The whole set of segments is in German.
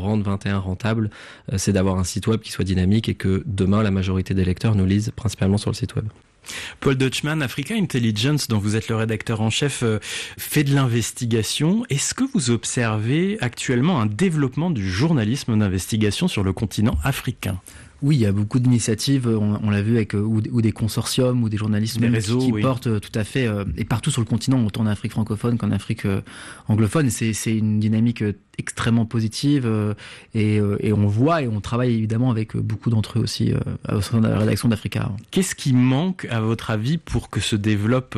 rendre 21 rentable, c'est d'avoir un site web qui soit dynamique et que demain la majorité des lecteurs nous lisent principalement sur le site web. Paul Deutschmann, Africa Intelligence, dont vous êtes le rédacteur en chef, fait de l'investigation. Est-ce que vous observez actuellement un développement du journalisme d'investigation sur le continent africain ? Oui, il y a beaucoup d'initiatives, on l'a vu avec ou des consortiums ou des journalistes des réseaux, qui portent tout à fait, et partout sur le continent, autant en Afrique francophone qu'en Afrique anglophone. C'est une dynamique extrêmement positive et on voit et on travaille évidemment avec beaucoup d'entre eux aussi au sein de la rédaction d'Africa. Qu'est-ce qui manque à votre avis pour que se développe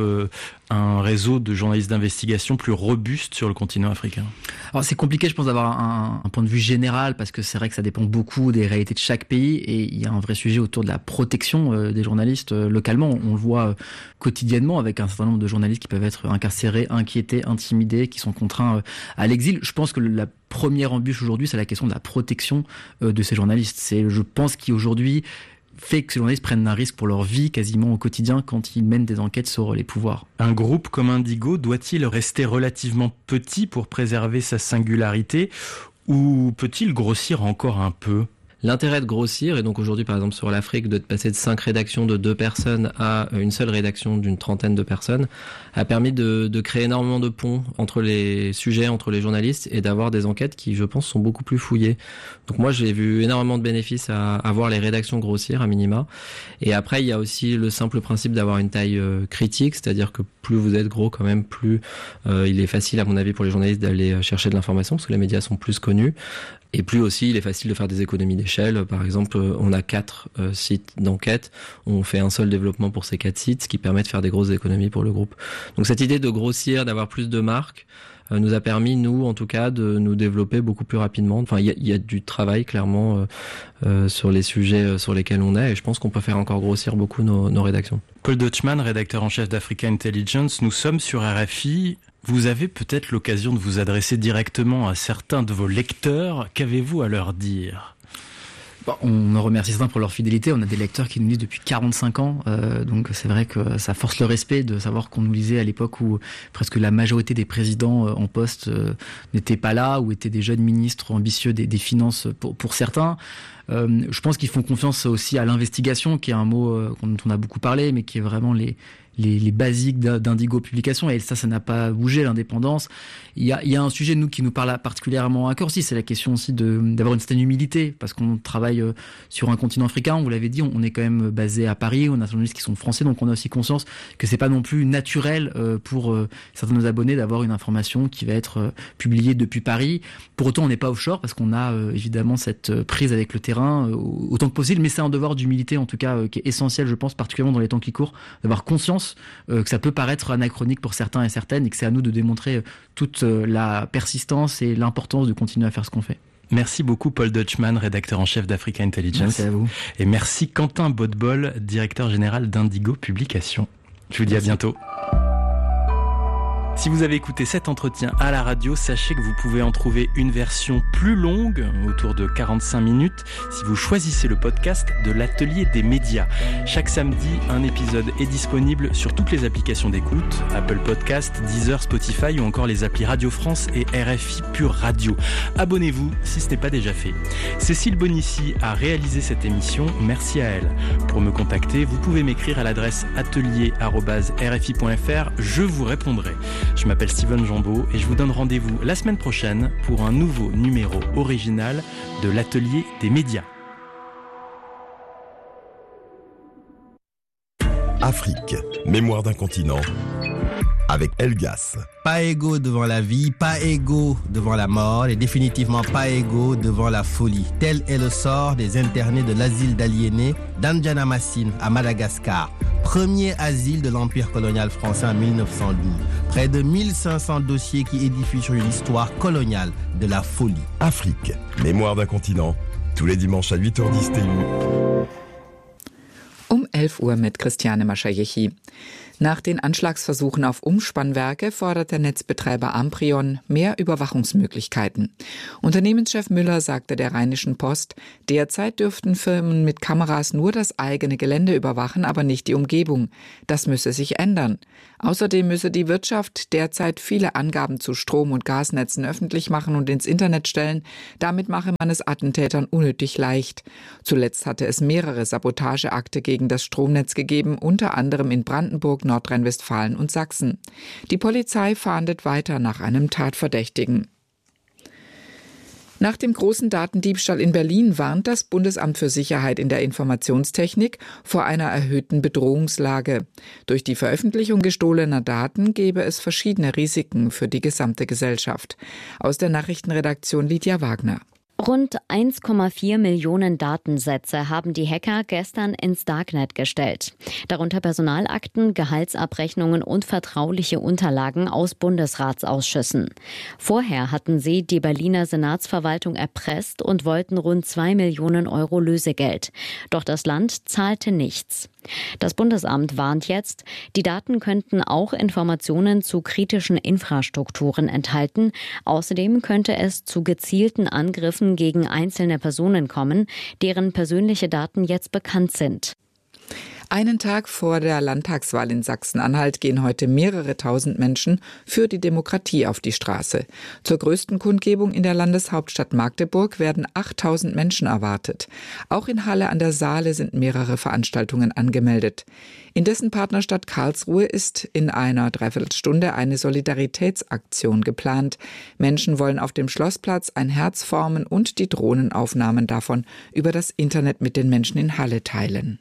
un réseau de journalistes d'investigation plus robuste sur le continent africain ? Alors c'est compliqué je pense d'avoir un point de vue général parce que c'est vrai que ça dépend beaucoup des réalités de chaque pays et il y a un vrai sujet autour de la protection des journalistes localement. On le voit quotidiennement avec un certain nombre de journalistes qui peuvent être incarcérés, inquiétés, intimidés, qui sont contraints à l'exil. Je pense que la première embûche aujourd'hui, c'est la question de la protection de ces journalistes. C'est, je pense, qui aujourd'hui fait que ces journalistes prennent un risque pour leur vie quasiment au quotidien quand ils mènent des enquêtes sur les pouvoirs. Un groupe comme Indigo doit-il rester relativement petit pour préserver sa singularité ou peut-il grossir encore un peu ? L'intérêt de grossir, et donc aujourd'hui par exemple sur l'Afrique, de passer de 5 rédactions de 2 personnes à une seule rédaction d'une 30aine de personnes, a permis de créer énormément de ponts entre les sujets, entre les journalistes, et d'avoir des enquêtes qui, je pense, sont beaucoup plus fouillées. Donc moi j'ai vu énormément de bénéfices à voir les rédactions grossir à minima. Et après il y a aussi le simple principe d'avoir une taille critique, c'est-à-dire que plus vous êtes gros quand même, plus il est facile à mon avis pour les journalistes d'aller chercher de l'information, parce que les médias sont plus connus. Et plus aussi, il est facile de faire des économies d'échelle. Par exemple, on a 4 sites d'enquête. On fait un seul développement pour ces 4 sites, ce qui permet de faire des grosses économies pour le groupe. Donc cette idée de grossir, d'avoir plus de marques, nous a permis, nous, en tout cas, de nous développer beaucoup plus rapidement. Enfin, il y a du travail, clairement, sur les sujets sur lesquels on est. Et je pense qu'on peut faire encore grossir beaucoup nos rédactions. Paul Deutschmann, rédacteur en chef d'Africa Intelligence. Nous sommes sur RFI. Vous avez peut-être l'occasion de vous adresser directement à certains de vos lecteurs. Qu'avez-vous à leur dire ? On en remercie certains pour leur fidélité. On a des lecteurs qui nous lisent depuis 45 ans. Donc c'est vrai que ça force le respect de savoir qu'on nous lisait à l'époque où presque la majorité des présidents en poste n'étaient pas là, ou étaient des jeunes ministres ambitieux des finances pour certains. Je pense qu'ils font confiance aussi à l'investigation, qui est un mot dont on a beaucoup parlé, mais qui est vraiment les basiques d'Indigo Publications, et ça n'a pas bougé, l'indépendance. Il y a un sujet, nous, qui nous parle particulièrement à cœur aussi, c'est la question aussi d'avoir une certaine humilité, parce qu'on travaille sur un continent africain, on vous l'avait dit, on est quand même basé à Paris, on a des journalistes qui sont français, donc on a aussi conscience que c'est pas non plus naturel pour certains de nos abonnés d'avoir une information qui va être publiée depuis Paris. Pour autant, on n'est pas offshore, parce qu'on a évidemment cette prise avec le terrain autant que possible, mais c'est un devoir d'humilité, en tout cas, qui est essentiel, je pense, particulièrement dans les temps qui courent, d'avoir conscience que ça peut paraître anachronique pour certains et certaines, et que c'est à nous de démontrer toute la persistance et l'importance de continuer à faire ce qu'on fait. Merci beaucoup Paul Deutschmann, rédacteur en chef d'Africa Intelligence. Merci à vous. Et merci Quentin Bodbol, directeur général d'Indigo Publications. Je vous dis à bientôt. Si vous avez écouté cet entretien à la radio, sachez que vous pouvez en trouver une version plus longue, autour de 45 minutes, si vous choisissez le podcast de l'Atelier des médias. Chaque samedi, un épisode est disponible sur toutes les applications d'écoute, Apple Podcast, Deezer, Spotify ou encore les applis Radio France et RFI Pure Radio. Abonnez-vous si ce n'est pas déjà fait. Cécile Bonissi a réalisé cette émission, merci à elle. Pour me contacter, vous pouvez m'écrire à l'adresse atelier@rfi.fr, je vous répondrai. Je m'appelle Steven Jambeau et je vous donne rendez-vous la semaine prochaine pour un nouveau numéro original de l'Atelier des médias. Afrique, mémoire d'un continent, avec Elgas. Pas égaux devant la vie, pas égaux devant la mort et définitivement pas égaux devant la folie. Tel est le sort des internés de l'asile d'aliénés d'Andjanamasine à Madagascar. Premier asile de l'Empire colonial français en 1912. Près de 1500 dossiers qui édifient sur une histoire coloniale de la folie. Afrique, mémoire d'un continent, tous les dimanches à 8h10 TU. 11 Uhr mit Christiane Maschajechi. Nach den Anschlagsversuchen auf Umspannwerke fordert der Netzbetreiber Amprion mehr Überwachungsmöglichkeiten. Unternehmenschef Müller sagte der Rheinischen Post, derzeit dürften Firmen mit Kameras nur das eigene Gelände überwachen, aber nicht die Umgebung. Das müsse sich ändern. Außerdem müsse die Wirtschaft derzeit viele Angaben zu Strom- und Gasnetzen öffentlich machen und ins Internet stellen. Damit mache man es Attentätern unnötig leicht. Zuletzt hatte es mehrere Sabotageakte gegen das Stromnetz gegeben, unter anderem in Brandenburg, Nordrhein-Westfalen und Sachsen. Die Polizei fahndet weiter nach einem Tatverdächtigen. Nach dem großen Datendiebstahl in Berlin warnt das Bundesamt für Sicherheit in der Informationstechnik vor einer erhöhten Bedrohungslage. Durch die Veröffentlichung gestohlener Daten gäbe es verschiedene Risiken für die gesamte Gesellschaft. Aus der Nachrichtenredaktion Lydia Wagner. Rund 1,4 Millionen Datensätze haben die Hacker gestern ins Darknet gestellt. Darunter Personalakten, Gehaltsabrechnungen und vertrauliche Unterlagen aus Bundesratsausschüssen. Vorher hatten sie die Berliner Senatsverwaltung erpresst und wollten rund 2 Millionen Euro Lösegeld. Doch das Land zahlte nichts. Das Bundesamt warnt jetzt, die Daten könnten auch Informationen zu kritischen Infrastrukturen enthalten. Außerdem könnte es zu gezielten Angriffen gegen einzelne Personen kommen, deren persönliche Daten jetzt bekannt sind. Einen Tag vor der Landtagswahl in Sachsen-Anhalt gehen heute mehrere tausend Menschen für die Demokratie auf die Straße. Zur größten Kundgebung in der Landeshauptstadt Magdeburg werden 8000 Menschen erwartet. Auch in Halle an der Saale sind mehrere Veranstaltungen angemeldet. In dessen Partnerstadt Karlsruhe ist in einer Dreiviertelstunde eine Solidaritätsaktion geplant. Menschen wollen auf dem Schlossplatz ein Herz formen und die Drohnenaufnahmen davon über das Internet mit den Menschen in Halle teilen.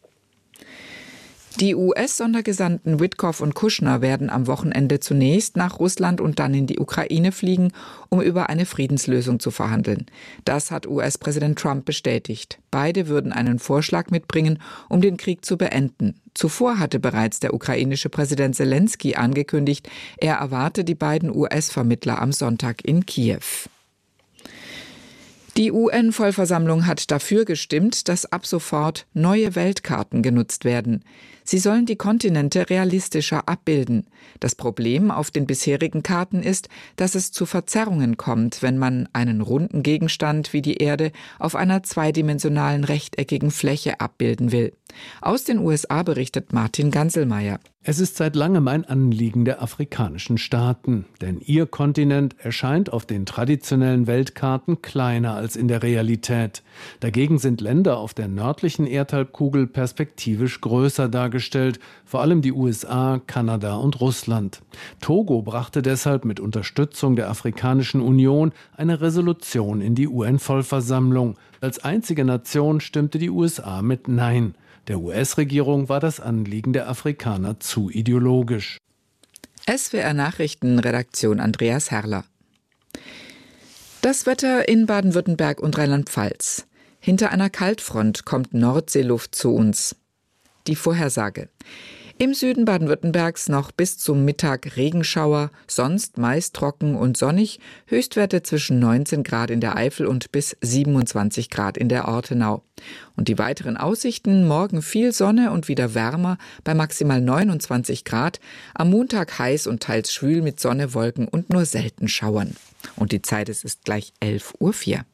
Die US-Sondergesandten Witkoff und Kushner werden am Wochenende zunächst nach Russland und dann in die Ukraine fliegen, um über eine Friedenslösung zu verhandeln. Das hat US-Präsident Trump bestätigt. Beide würden einen Vorschlag mitbringen, um den Krieg zu beenden. Zuvor hatte bereits der ukrainische Präsident Zelensky angekündigt, er erwarte die beiden US-Vermittler am Sonntag in Kiew. Die UN-Vollversammlung hat dafür gestimmt, dass ab sofort neue Weltkarten genutzt werden. Sie sollen die Kontinente realistischer abbilden. Das Problem auf den bisherigen Karten ist, dass es zu Verzerrungen kommt, wenn man einen runden Gegenstand wie die Erde auf einer zweidimensionalen rechteckigen Fläche abbilden will. Aus den USA berichtet Martin Ganselmeier. Es ist seit langem ein Anliegen der afrikanischen Staaten, denn ihr Kontinent erscheint auf den traditionellen Weltkarten kleiner als in der Realität. Dagegen sind Länder auf der nördlichen Erdhalbkugel perspektivisch größer dargestellt, vor allem die USA, Kanada und Russland. Togo brachte deshalb mit Unterstützung der Afrikanischen Union eine Resolution in die UN-Vollversammlung. Als einzige Nation stimmte die USA mit Nein. Der US-Regierung war das Anliegen der Afrikaner zu ideologisch. SWR Nachrichtenredaktion Andreas Herrler. Das Wetter in Baden-Württemberg und Rheinland-Pfalz. Hinter einer Kaltfront kommt Nordseeluft zu uns. Die Vorhersage. Im Süden Baden-Württembergs noch bis zum Mittag Regenschauer, sonst meist trocken und sonnig, Höchstwerte zwischen 19 Grad in der Eifel und bis 27 Grad in der Ortenau. Und die weiteren Aussichten: morgen viel Sonne und wieder wärmer bei maximal 29 Grad, am Montag heiß und teils schwül mit Sonne, Wolken und nur selten Schauern. Und die Zeit, es ist gleich 11:04 Uhr.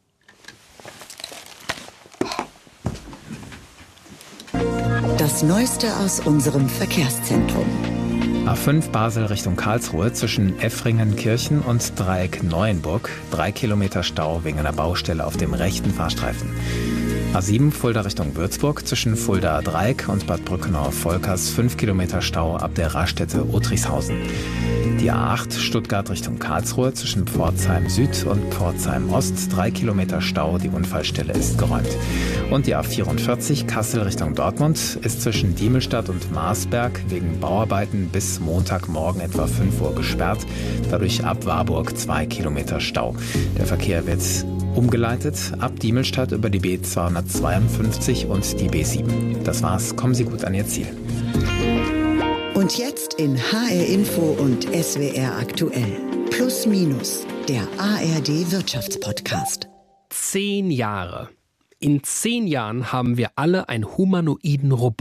Das Neueste aus unserem Verkehrszentrum. A5 Basel Richtung Karlsruhe zwischen Effringen-Kirchen und Dreieck Neuenburg. 3 Kilometer Stau wegen einer Baustelle auf dem rechten Fahrstreifen. A7 Fulda Richtung Würzburg zwischen Fulda Dreieck und Bad Brückenau-Volkers 5 Kilometer Stau ab der Raststätte Otrichshausen. Die A8 Stuttgart Richtung Karlsruhe zwischen Pforzheim Süd und Pforzheim Ost 3 Kilometer Stau, die Unfallstelle ist geräumt. Und die A44 Kassel Richtung Dortmund ist zwischen Diemelstadt und Marsberg wegen Bauarbeiten bis Montagmorgen etwa 5 Uhr gesperrt. Dadurch ab Warburg 2 Kilometer Stau. Der Verkehr wird umgeleitet ab Diemelstadt über die B252 und die B7. Das war's. Kommen Sie gut an Ihr Ziel. Und jetzt in HR Info und SWR aktuell. Plus Minus, der ARD Wirtschaftspodcast. 10 Jahre. In 10 Jahren haben wir alle einen humanoiden Roboter.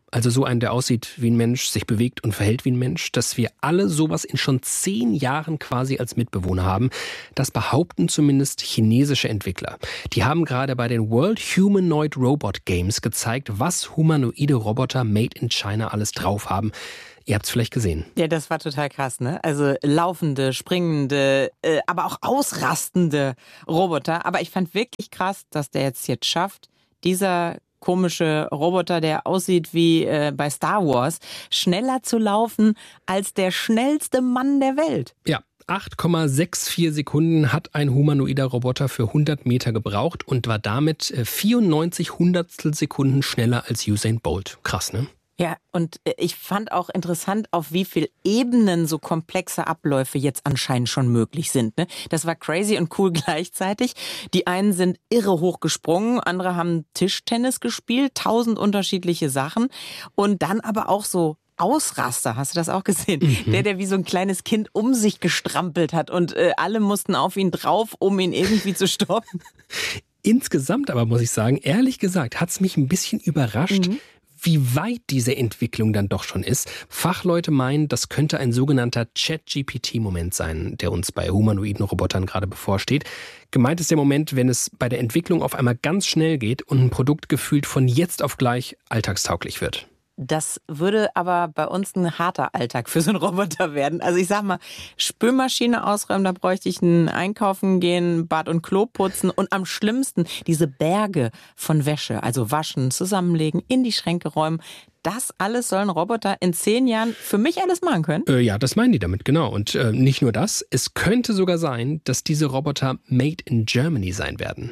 also so einen, der aussieht wie ein Mensch, sich bewegt und verhält wie ein Mensch, dass wir alle sowas in schon 10 Jahren quasi als Mitbewohner haben. Das behaupten zumindest chinesische Entwickler. Die haben gerade bei den World Humanoid Robot Games gezeigt, was humanoide Roboter made in China alles drauf haben. Ihr habt es vielleicht gesehen. Ja, das war total krass, ne? Also laufende, springende, aber auch ausrastende Roboter. Aber ich fand wirklich krass, dass der jetzt schafft, dieser komische Roboter, der aussieht wie bei Star Wars, schneller zu laufen als der schnellste Mann der Welt. Ja. 8,64 Sekunden hat ein humanoider Roboter für 100 Meter gebraucht und war damit 94 Hundertstelsekunden schneller als Usain Bolt. Krass, ne? Ja, und ich fand auch interessant, auf wie viel Ebenen so komplexe Abläufe jetzt anscheinend schon möglich sind. Ne? Das war crazy und cool gleichzeitig. Die einen sind irre hoch gesprungen, andere haben Tischtennis gespielt, 1000 unterschiedliche Sachen. Und dann aber auch so Ausraster, hast du das auch gesehen? Mhm. Der wie so ein kleines Kind um sich gestrampelt hat und alle mussten auf ihn drauf, um ihn irgendwie zu stoppen. Insgesamt aber muss ich sagen, ehrlich gesagt, hat es mich ein bisschen überrascht, wie weit diese Entwicklung dann doch schon ist. Fachleute meinen, das könnte ein sogenannter Chat-GPT-Moment sein, der uns bei humanoiden Robotern gerade bevorsteht. Gemeint ist der Moment, wenn es bei der Entwicklung auf einmal ganz schnell geht und ein Produkt gefühlt von jetzt auf gleich alltagstauglich wird. Das würde aber bei uns ein harter Alltag für so einen Roboter werden. Also ich sag mal, Spülmaschine ausräumen, da bräuchte ich ein Einkaufen gehen, Bad und Klo putzen und am schlimmsten diese Berge von Wäsche, also waschen, zusammenlegen, in die Schränke räumen. Das alles sollen Roboter in 10 Jahren für mich alles machen können? Ja, das meinen die damit, genau. Und nicht nur das, es könnte sogar sein, dass diese Roboter made in Germany sein werden.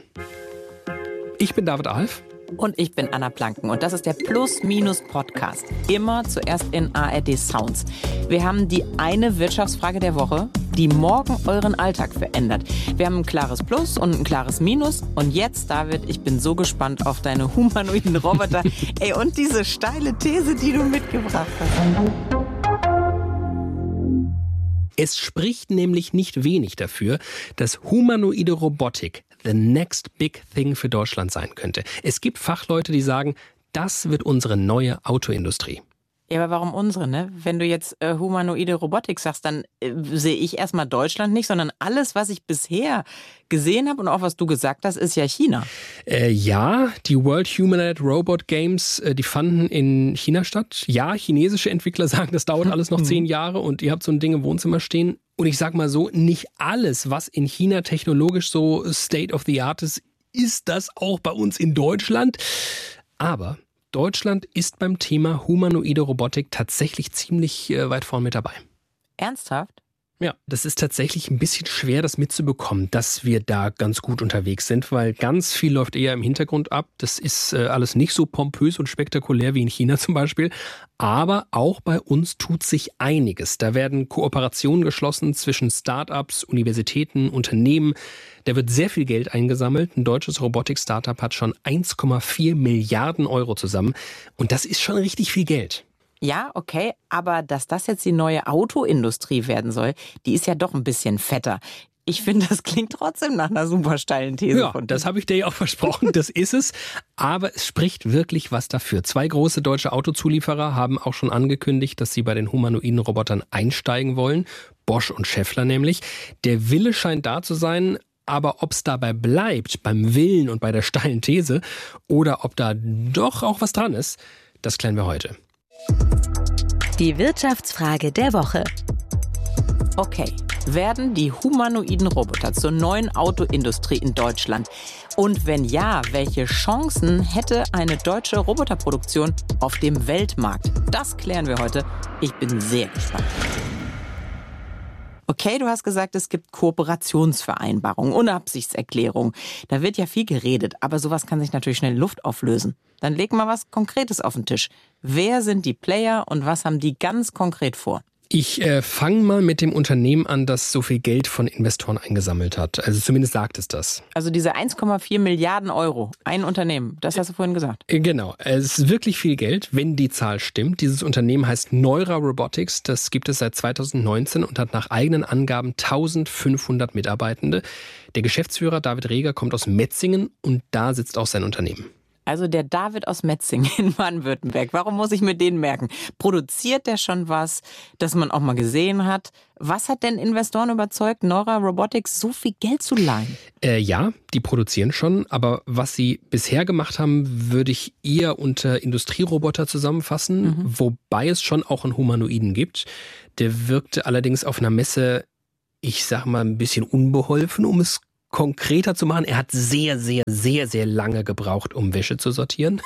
Ich bin David Alf. Und ich bin Anna Planken und das ist der Plus-Minus-Podcast. Immer zuerst in ARD Sounds. Wir haben die eine Wirtschaftsfrage der Woche, die morgen euren Alltag verändert. Wir haben ein klares Plus und ein klares Minus. Und jetzt, David, ich bin so gespannt auf deine humanoiden Roboter. Ey, und diese steile These, die du mitgebracht hast. Es spricht nämlich nicht wenig dafür, dass humanoide Robotik the next big thing für Deutschland sein könnte. Es gibt Fachleute, die sagen, das wird unsere neue Autoindustrie. Ja, aber warum unsere, ne? Wenn du jetzt humanoide Robotik sagst, dann sehe ich erstmal Deutschland nicht, sondern alles, was ich bisher gesehen habe und auch was du gesagt hast, ist ja China. Ja, die World Humanoid Robot Games, die fanden in China statt. Ja, chinesische Entwickler sagen, das dauert alles noch 10 Jahre und ihr habt so ein Ding im Wohnzimmer stehen. Und ich sag mal so, nicht alles, was in China technologisch so State of the Art ist, ist das auch bei uns in Deutschland. Aber Deutschland ist beim Thema humanoide Robotik tatsächlich ziemlich weit vorn mit dabei. Ernsthaft? Ja, das ist tatsächlich ein bisschen schwer, das mitzubekommen, dass wir da ganz gut unterwegs sind, weil ganz viel läuft eher im Hintergrund ab. Das ist alles nicht so pompös und spektakulär wie in China zum Beispiel. Aber auch bei uns tut sich einiges. Da werden Kooperationen geschlossen zwischen Start-ups, Universitäten, Unternehmen. Da wird sehr viel Geld eingesammelt. Ein deutsches Robotik-Startup hat schon 1,4 Milliarden Euro zusammen. Und das ist schon richtig viel Geld. Ja, okay, aber dass das jetzt die neue Autoindustrie werden soll, die ist ja doch ein bisschen fetter. Ich finde, das klingt trotzdem nach einer super steilen These. Ja, das habe ich dir ja auch versprochen, das ist es. Aber es spricht wirklich was dafür. 2 große deutsche Autozulieferer haben auch schon angekündigt, dass sie bei den humanoiden Robotern einsteigen wollen. Bosch und Schaeffler nämlich. Der Wille scheint da zu sein. Aber ob es dabei bleibt, beim Willen und bei der steilen These, oder ob da doch auch was dran ist, das klären wir heute. Die Wirtschaftsfrage der Woche. Okay, werden die humanoiden Roboter zur neuen Autoindustrie in Deutschland? Und wenn ja, welche Chancen hätte eine deutsche Roboterproduktion auf dem Weltmarkt? Das klären wir heute. Ich bin sehr gespannt. Okay, du hast gesagt, es gibt Kooperationsvereinbarungen, Unabsichtserklärungen. Da wird ja viel geredet, aber sowas kann sich natürlich schnell Luft auflösen. Dann leg mal was Konkretes auf den Tisch. Wer sind die Player und was haben die ganz konkret vor? Ich fange mal mit dem Unternehmen an, das so viel Geld von Investoren eingesammelt hat. Also zumindest sagt es das. Also diese 1,4 Milliarden Euro, ein Unternehmen, das hast du vorhin gesagt. Genau, es ist wirklich viel Geld, wenn die Zahl stimmt. Dieses Unternehmen heißt Neura Robotics, das gibt es seit 2019 und hat nach eigenen Angaben 1500 Mitarbeitende. Der Geschäftsführer David Reger kommt aus Metzingen und da sitzt auch sein Unternehmen. Also der David aus Metzing in Baden-Württemberg. Warum muss ich mir den merken? Produziert der schon was, das man auch mal gesehen hat? Was hat denn Investoren überzeugt, Neura Robotics so viel Geld zu leihen? Ja, die produzieren schon, aber was sie bisher gemacht haben, würde ich eher unter Industrieroboter zusammenfassen, wobei es schon auch einen Humanoiden gibt. Der wirkte allerdings auf einer Messe, ich sag mal, ein bisschen unbeholfen, um es konkreter zu machen. Er hat sehr, sehr, sehr, sehr lange gebraucht, um Wäsche zu sortieren.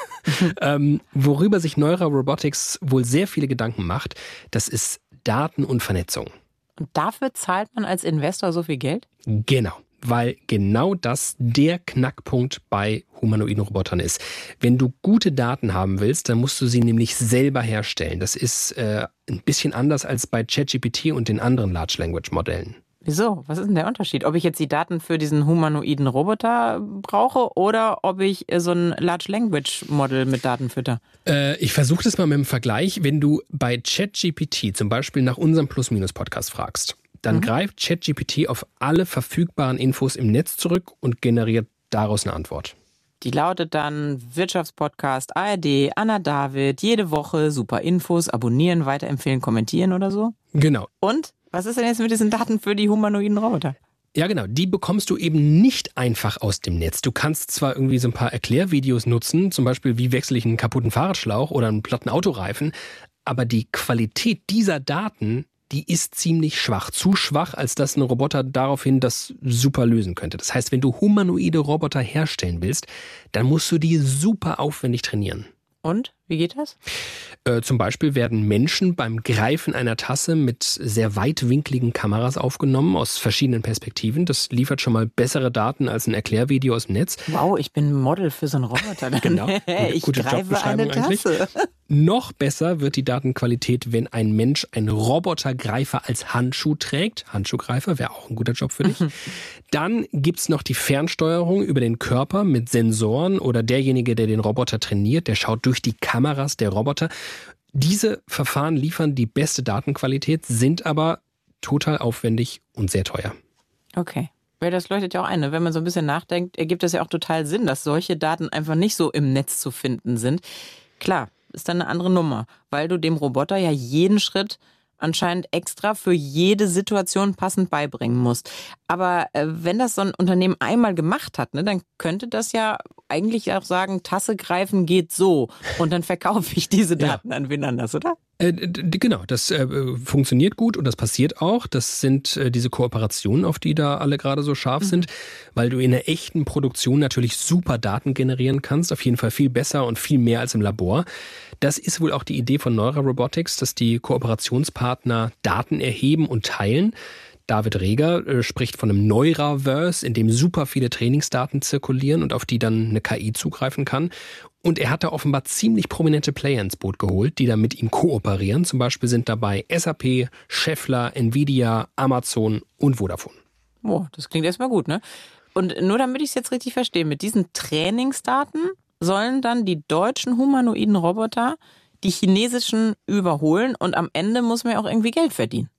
Worüber sich Neura Robotics wohl sehr viele Gedanken macht, das ist Daten und Vernetzung. Und dafür zahlt man als Investor so viel Geld? Genau, weil genau das der Knackpunkt bei humanoiden Robotern ist. Wenn du gute Daten haben willst, dann musst du sie nämlich selber herstellen. Das ist ein bisschen anders als bei ChatGPT und den anderen Large Language Modellen. Wieso? Was ist denn der Unterschied? Ob ich jetzt die Daten für diesen humanoiden Roboter brauche oder ob ich so ein Large Language Model mit Daten fütter? Ich versuche das mal mit dem Vergleich. Wenn du bei ChatGPT zum Beispiel nach unserem Plus-Minus-Podcast fragst, dann greift ChatGPT auf alle verfügbaren Infos im Netz zurück und generiert daraus eine Antwort. Die lautet dann Wirtschaftspodcast ARD, Anna David, jede Woche super Infos, abonnieren, weiterempfehlen, kommentieren oder so? Genau. Und? Was ist denn jetzt mit diesen Daten für die humanoiden Roboter? Ja, genau. Die bekommst du eben nicht einfach aus dem Netz. Du kannst zwar irgendwie so ein paar Erklärvideos nutzen, zum Beispiel, wie wechsle ich einen kaputten Fahrradschlauch oder einen platten Autoreifen, aber die Qualität dieser Daten, die ist ziemlich schwach. Zu schwach, als dass ein Roboter daraufhin das super lösen könnte. Das heißt, wenn du humanoide Roboter herstellen willst, dann musst du die super aufwendig trainieren. Und? Wie geht das? Zum Beispiel werden Menschen beim Greifen einer Tasse mit sehr weitwinkligen Kameras aufgenommen aus verschiedenen Perspektiven. Das liefert schon mal bessere Daten als ein Erklärvideo aus dem Netz. Wow, ich bin Model für so einen Roboter. Genau. Ich greife eine Tasse. Noch besser wird die Datenqualität, wenn ein Mensch einen Robotergreifer als Handschuh trägt. Handschuhgreifer wäre auch ein guter Job für dich. Dann gibt's noch die Fernsteuerung über den Körper mit Sensoren oder derjenige, der den Roboter trainiert, der schaut durch die Kameras der Roboter. Diese Verfahren liefern die beste Datenqualität, sind aber total aufwendig und sehr teuer. Okay. Weil das leuchtet ja auch ein, ne? Wenn man so ein bisschen nachdenkt, ergibt es ja auch total Sinn, dass solche Daten einfach nicht so im Netz zu finden sind. Klar, ist dann eine andere Nummer, weil du dem Roboter ja jeden Schritt anscheinend extra für jede Situation passend beibringen musst. Aber wenn das so ein Unternehmen einmal gemacht hat, ne, dann könnte das ja eigentlich auch sagen, Tasse greifen geht so und dann verkaufe ich diese Daten an wen anders, oder? Genau, das funktioniert gut und das passiert auch. Das sind diese Kooperationen, auf die da alle gerade so scharf sind, weil du in einer echten Produktion natürlich super Daten generieren kannst, auf jeden Fall viel besser und viel mehr als im Labor. Das ist wohl auch die Idee von Neura Robotics, dass die Kooperationspartner Daten erheben und teilen. David Reger spricht von einem Neuraverse, in dem super viele Trainingsdaten zirkulieren und auf die dann eine KI zugreifen kann. Und er hat da offenbar ziemlich prominente Player ins Boot geholt, die da mit ihm kooperieren. Zum Beispiel sind dabei SAP, Schaeffler, Nvidia, Amazon und Vodafone. Boah, das klingt erstmal gut, ne? Und nur damit ich es jetzt richtig verstehe, mit diesen Trainingsdaten sollen dann die deutschen humanoiden Roboter die chinesischen überholen und am Ende muss man ja auch irgendwie Geld verdienen.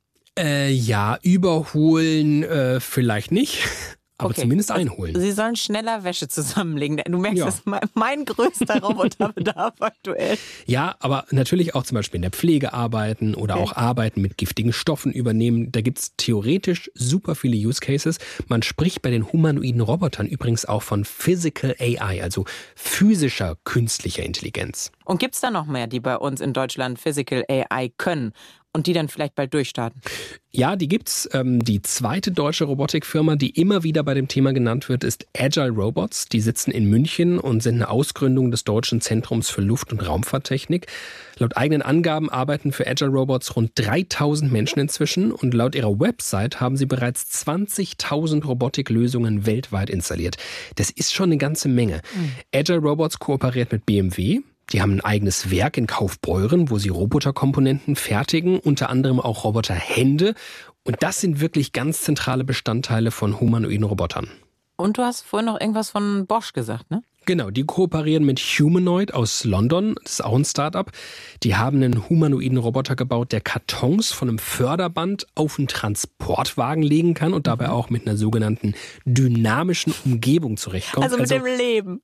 Ja, überholen vielleicht nicht, aber zumindest einholen. Also, sie sollen schneller Wäsche zusammenlegen. Du merkst, das ist mein größter Roboterbedarf aktuell. Ja, aber natürlich auch zum Beispiel in der Pflege arbeiten oder auch Arbeiten mit giftigen Stoffen übernehmen. Da gibt's theoretisch super viele Use Cases. Man spricht bei den humanoiden Robotern übrigens auch von Physical AI, also physischer künstlicher Intelligenz. Und gibt's da noch mehr, die bei uns in Deutschland Physical AI können? Und die dann vielleicht bald durchstarten? Ja, die gibt's. Die zweite deutsche Robotikfirma, die immer wieder bei dem Thema genannt wird, ist Agile Robots. Die sitzen in München und sind eine Ausgründung des Deutschen Zentrums für Luft- und Raumfahrttechnik. Laut eigenen Angaben arbeiten für Agile Robots rund 3000 Menschen inzwischen und laut ihrer Website haben sie bereits 20.000 Robotiklösungen weltweit installiert. Das ist schon eine ganze Menge. Agile Robots kooperiert mit BMW. Die haben ein eigenes Werk in Kaufbeuren, wo sie Roboterkomponenten fertigen, unter anderem auch Roboterhände. Und das sind wirklich ganz zentrale Bestandteile von humanoiden Robotern. Und du hast vorhin noch irgendwas von Bosch gesagt, ne? Genau, die kooperieren mit Humanoid aus London, das ist auch ein Start-up. Die haben einen humanoiden Roboter gebaut, der Kartons von einem Förderband auf einen Transportwagen legen kann und dabei auch mit einer sogenannten dynamischen Umgebung zurechtkommt. Also mit dem Leben.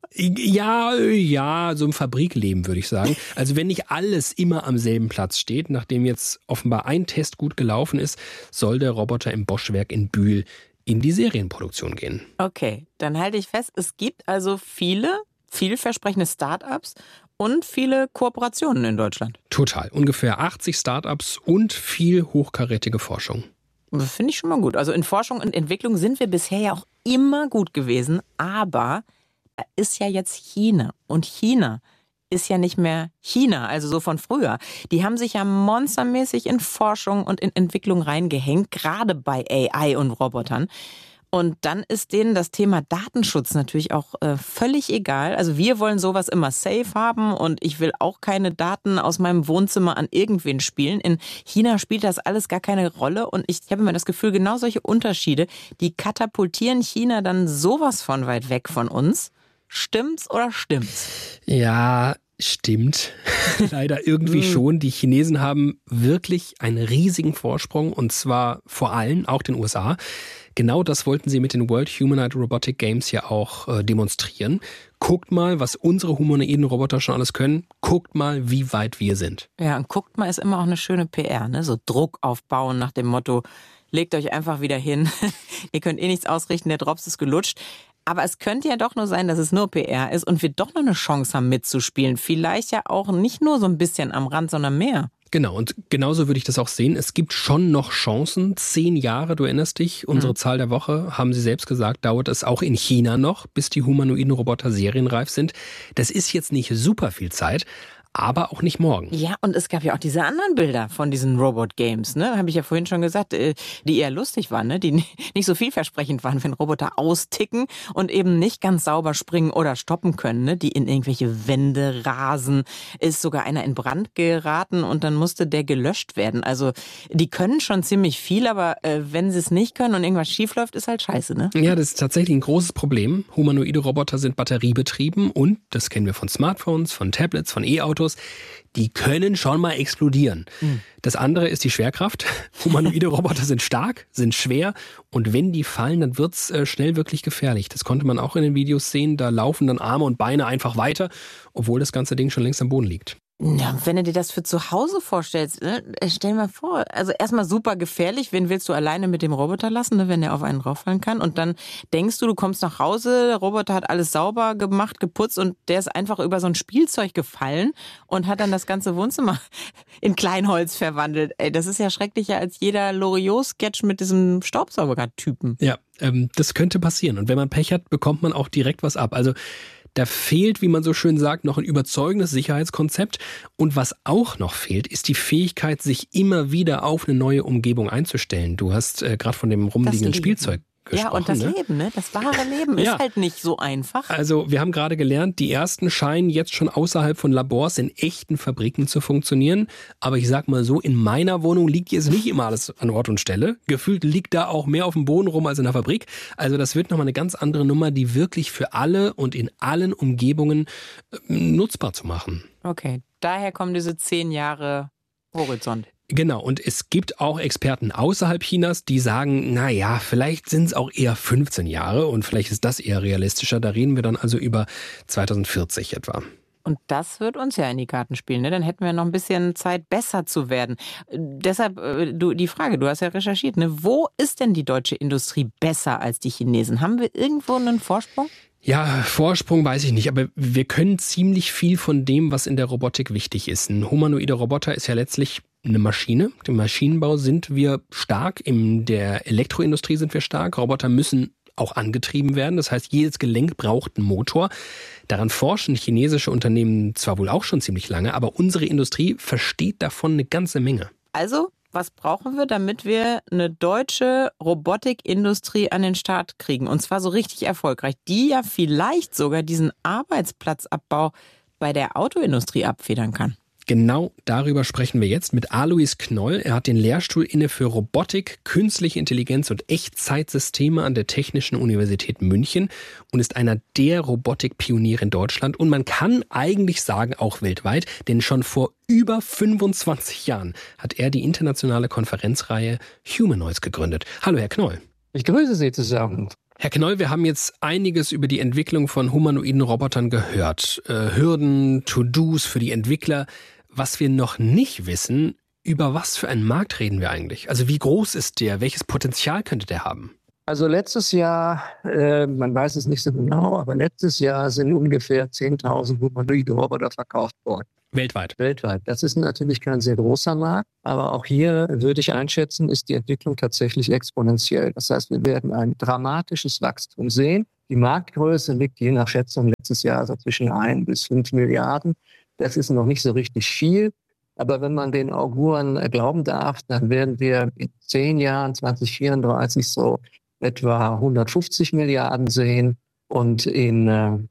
Ja, so im Fabrikleben würde ich sagen. Also wenn nicht alles immer am selben Platz steht, nachdem jetzt offenbar ein Test gut gelaufen ist, soll der Roboter im Bosch-Werk in Bühl in die Serienproduktion gehen. Okay, dann halte ich fest, es gibt also viele vielversprechende Start-ups und viele Kooperationen in Deutschland. Total. Ungefähr 80 Start-ups und viel hochkarätige Forschung. Das finde ich schon mal gut. Also in Forschung und Entwicklung sind wir bisher ja auch immer gut gewesen, aber da ist ja jetzt China. Und China ist ja nicht mehr China, also so von früher. Die haben sich ja monstermäßig in Forschung und in Entwicklung reingehängt, gerade bei AI und Robotern. Und dann ist denen das Thema Datenschutz natürlich auch völlig egal. Also wir wollen sowas immer safe haben und ich will auch keine Daten aus meinem Wohnzimmer an irgendwen spielen. In China spielt das alles gar keine Rolle und ich habe immer das Gefühl, genau solche Unterschiede, die katapultieren China dann sowas von weit weg von uns. Stimmt's oder stimmt's? Ja, stimmt. Leider irgendwie schon. Die Chinesen haben wirklich einen riesigen Vorsprung und zwar vor allem auch den USA. Genau das wollten sie mit den World Humanoid Robotic Games ja auch demonstrieren. Guckt mal, was unsere humanoiden Roboter schon alles können. Guckt mal, wie weit wir sind. Ja, und guckt mal ist immer auch eine schöne PR, ne? So Druck aufbauen nach dem Motto, legt euch einfach wieder hin. Ihr könnt eh nichts ausrichten, der Drops ist gelutscht. Aber es könnte ja doch nur sein, dass es nur PR ist und wir doch noch eine Chance haben mitzuspielen. Vielleicht ja auch nicht nur so ein bisschen am Rand, sondern mehr. Genau, und genauso würde ich das auch sehen. Es gibt schon noch Chancen. 10 Jahre, du erinnerst dich, unsere Zahl der Woche, haben sie selbst gesagt, dauert es auch in China noch, bis die humanoiden Roboter serienreif sind. Das ist jetzt nicht super viel Zeit, aber auch nicht morgen. Ja, und es gab ja auch diese anderen Bilder von diesen Robot-Games, ne? Habe ich ja vorhin schon gesagt, die eher lustig waren, ne? Die nicht so vielversprechend waren, wenn Roboter austicken und eben nicht ganz sauber springen oder stoppen können, ne? Die in irgendwelche Wände rasen. Ist sogar einer in Brand geraten und dann musste der gelöscht werden. Also die können schon ziemlich viel, aber wenn sie es nicht können und irgendwas schief läuft, ist halt scheiße, ne? Ja, das ist tatsächlich ein großes Problem. Humanoide Roboter sind batteriebetrieben und, das kennen wir von Smartphones, von Tablets, von E-Autos, die können schon mal explodieren. Das andere ist die Schwerkraft. Humanoide Roboter sind stark, sind schwer und wenn die fallen, dann wird's schnell wirklich gefährlich. Das konnte man auch in den Videos sehen. Da laufen dann Arme und Beine einfach weiter, obwohl das ganze Ding schon längst am Boden liegt. Ja, wenn du dir das für zu Hause vorstellst, ne? Stell dir mal vor, also erstmal super gefährlich, wen willst du alleine mit dem Roboter lassen, ne, wenn der auf einen rauffallen kann und dann denkst du kommst nach Hause, der Roboter hat alles sauber gemacht, geputzt und der ist einfach über so ein Spielzeug gefallen und hat dann das ganze Wohnzimmer in Kleinholz verwandelt. Ey, das ist ja schrecklicher als jeder Loriot-Sketch mit diesem Staubsauger-Typen. Ja, das könnte passieren und wenn man Pech hat, bekommt man auch direkt was ab. Also da fehlt, wie man so schön sagt, noch ein überzeugendes Sicherheitskonzept. Und was auch noch fehlt, ist die Fähigkeit, sich immer wieder auf eine neue Umgebung einzustellen. Du hast gerade von dem rumliegenden Spielzeug gesprochen. Ja, und das Leben, ne? Das wahre Leben ist halt nicht so einfach. Also wir haben gerade gelernt, die ersten scheinen jetzt schon außerhalb von Labors in echten Fabriken zu funktionieren. Aber ich sag mal so, in meiner Wohnung liegt jetzt nicht immer alles an Ort und Stelle. Gefühlt liegt da auch mehr auf dem Boden rum als in der Fabrik. Also das wird nochmal eine ganz andere Nummer, die wirklich für alle und in allen Umgebungen nutzbar zu machen. Okay, daher kommen diese 10 Jahre Horizont. Genau, und es gibt auch Experten außerhalb Chinas, die sagen, naja, vielleicht sind es auch eher 15 Jahre und vielleicht ist das eher realistischer. Da reden wir dann also über 2040 etwa. Und das wird uns ja in die Karten spielen, ne? Dann hätten wir noch ein bisschen Zeit, besser zu werden. Deshalb die Frage, du hast ja recherchiert, ne? Wo ist denn die deutsche Industrie besser als die Chinesen? Haben wir irgendwo einen Vorsprung? Ja, Vorsprung weiß ich nicht, aber wir können ziemlich viel von dem, was in der Robotik wichtig ist. Ein humanoider Roboter ist ja letztlich eine Maschine. Im Maschinenbau sind wir stark, in der Elektroindustrie sind wir stark. Roboter müssen auch angetrieben werden. Das heißt, jedes Gelenk braucht einen Motor. Daran forschen chinesische Unternehmen zwar wohl auch schon ziemlich lange, aber unsere Industrie versteht davon eine ganze Menge. Also, was brauchen wir, damit wir eine deutsche Robotikindustrie an den Start kriegen? Und zwar so richtig erfolgreich, die ja vielleicht sogar diesen Arbeitsplatzabbau bei der Autoindustrie abfedern kann. Genau darüber sprechen wir jetzt mit Alois Knoll. Er hat den Lehrstuhl inne für Robotik, künstliche Intelligenz und Echtzeitsysteme an der Technischen Universität München und ist einer der Robotikpioniere in Deutschland. Und man kann eigentlich sagen, auch weltweit, denn schon vor über 25 Jahren hat er die internationale Konferenzreihe Humanoids gegründet. Hallo, Herr Knoll. Ich grüße Sie zusammen. Herr Knoll, wir haben jetzt einiges über die Entwicklung von humanoiden Robotern gehört. Hürden, To-Dos für die Entwickler. Was wir noch nicht wissen, über was für einen Markt reden wir eigentlich? Also wie groß ist der? Welches Potenzial könnte der haben? Also letztes Jahr, man weiß es nicht so genau, aber letztes Jahr sind ungefähr 10.000 humanoide Roboter verkauft worden. Weltweit? Weltweit. Das ist natürlich kein sehr großer Markt, aber auch hier würde ich einschätzen, ist die Entwicklung tatsächlich exponentiell. Das heißt, wir werden ein dramatisches Wachstum sehen. Die Marktgröße liegt je nach Schätzung letztes Jahr so zwischen 1 bis 5 Milliarden. Das ist noch nicht so richtig viel. Aber wenn man den Auguren glauben darf, dann werden wir in 10 Jahren, 2034, so etwa 150 Milliarden sehen und in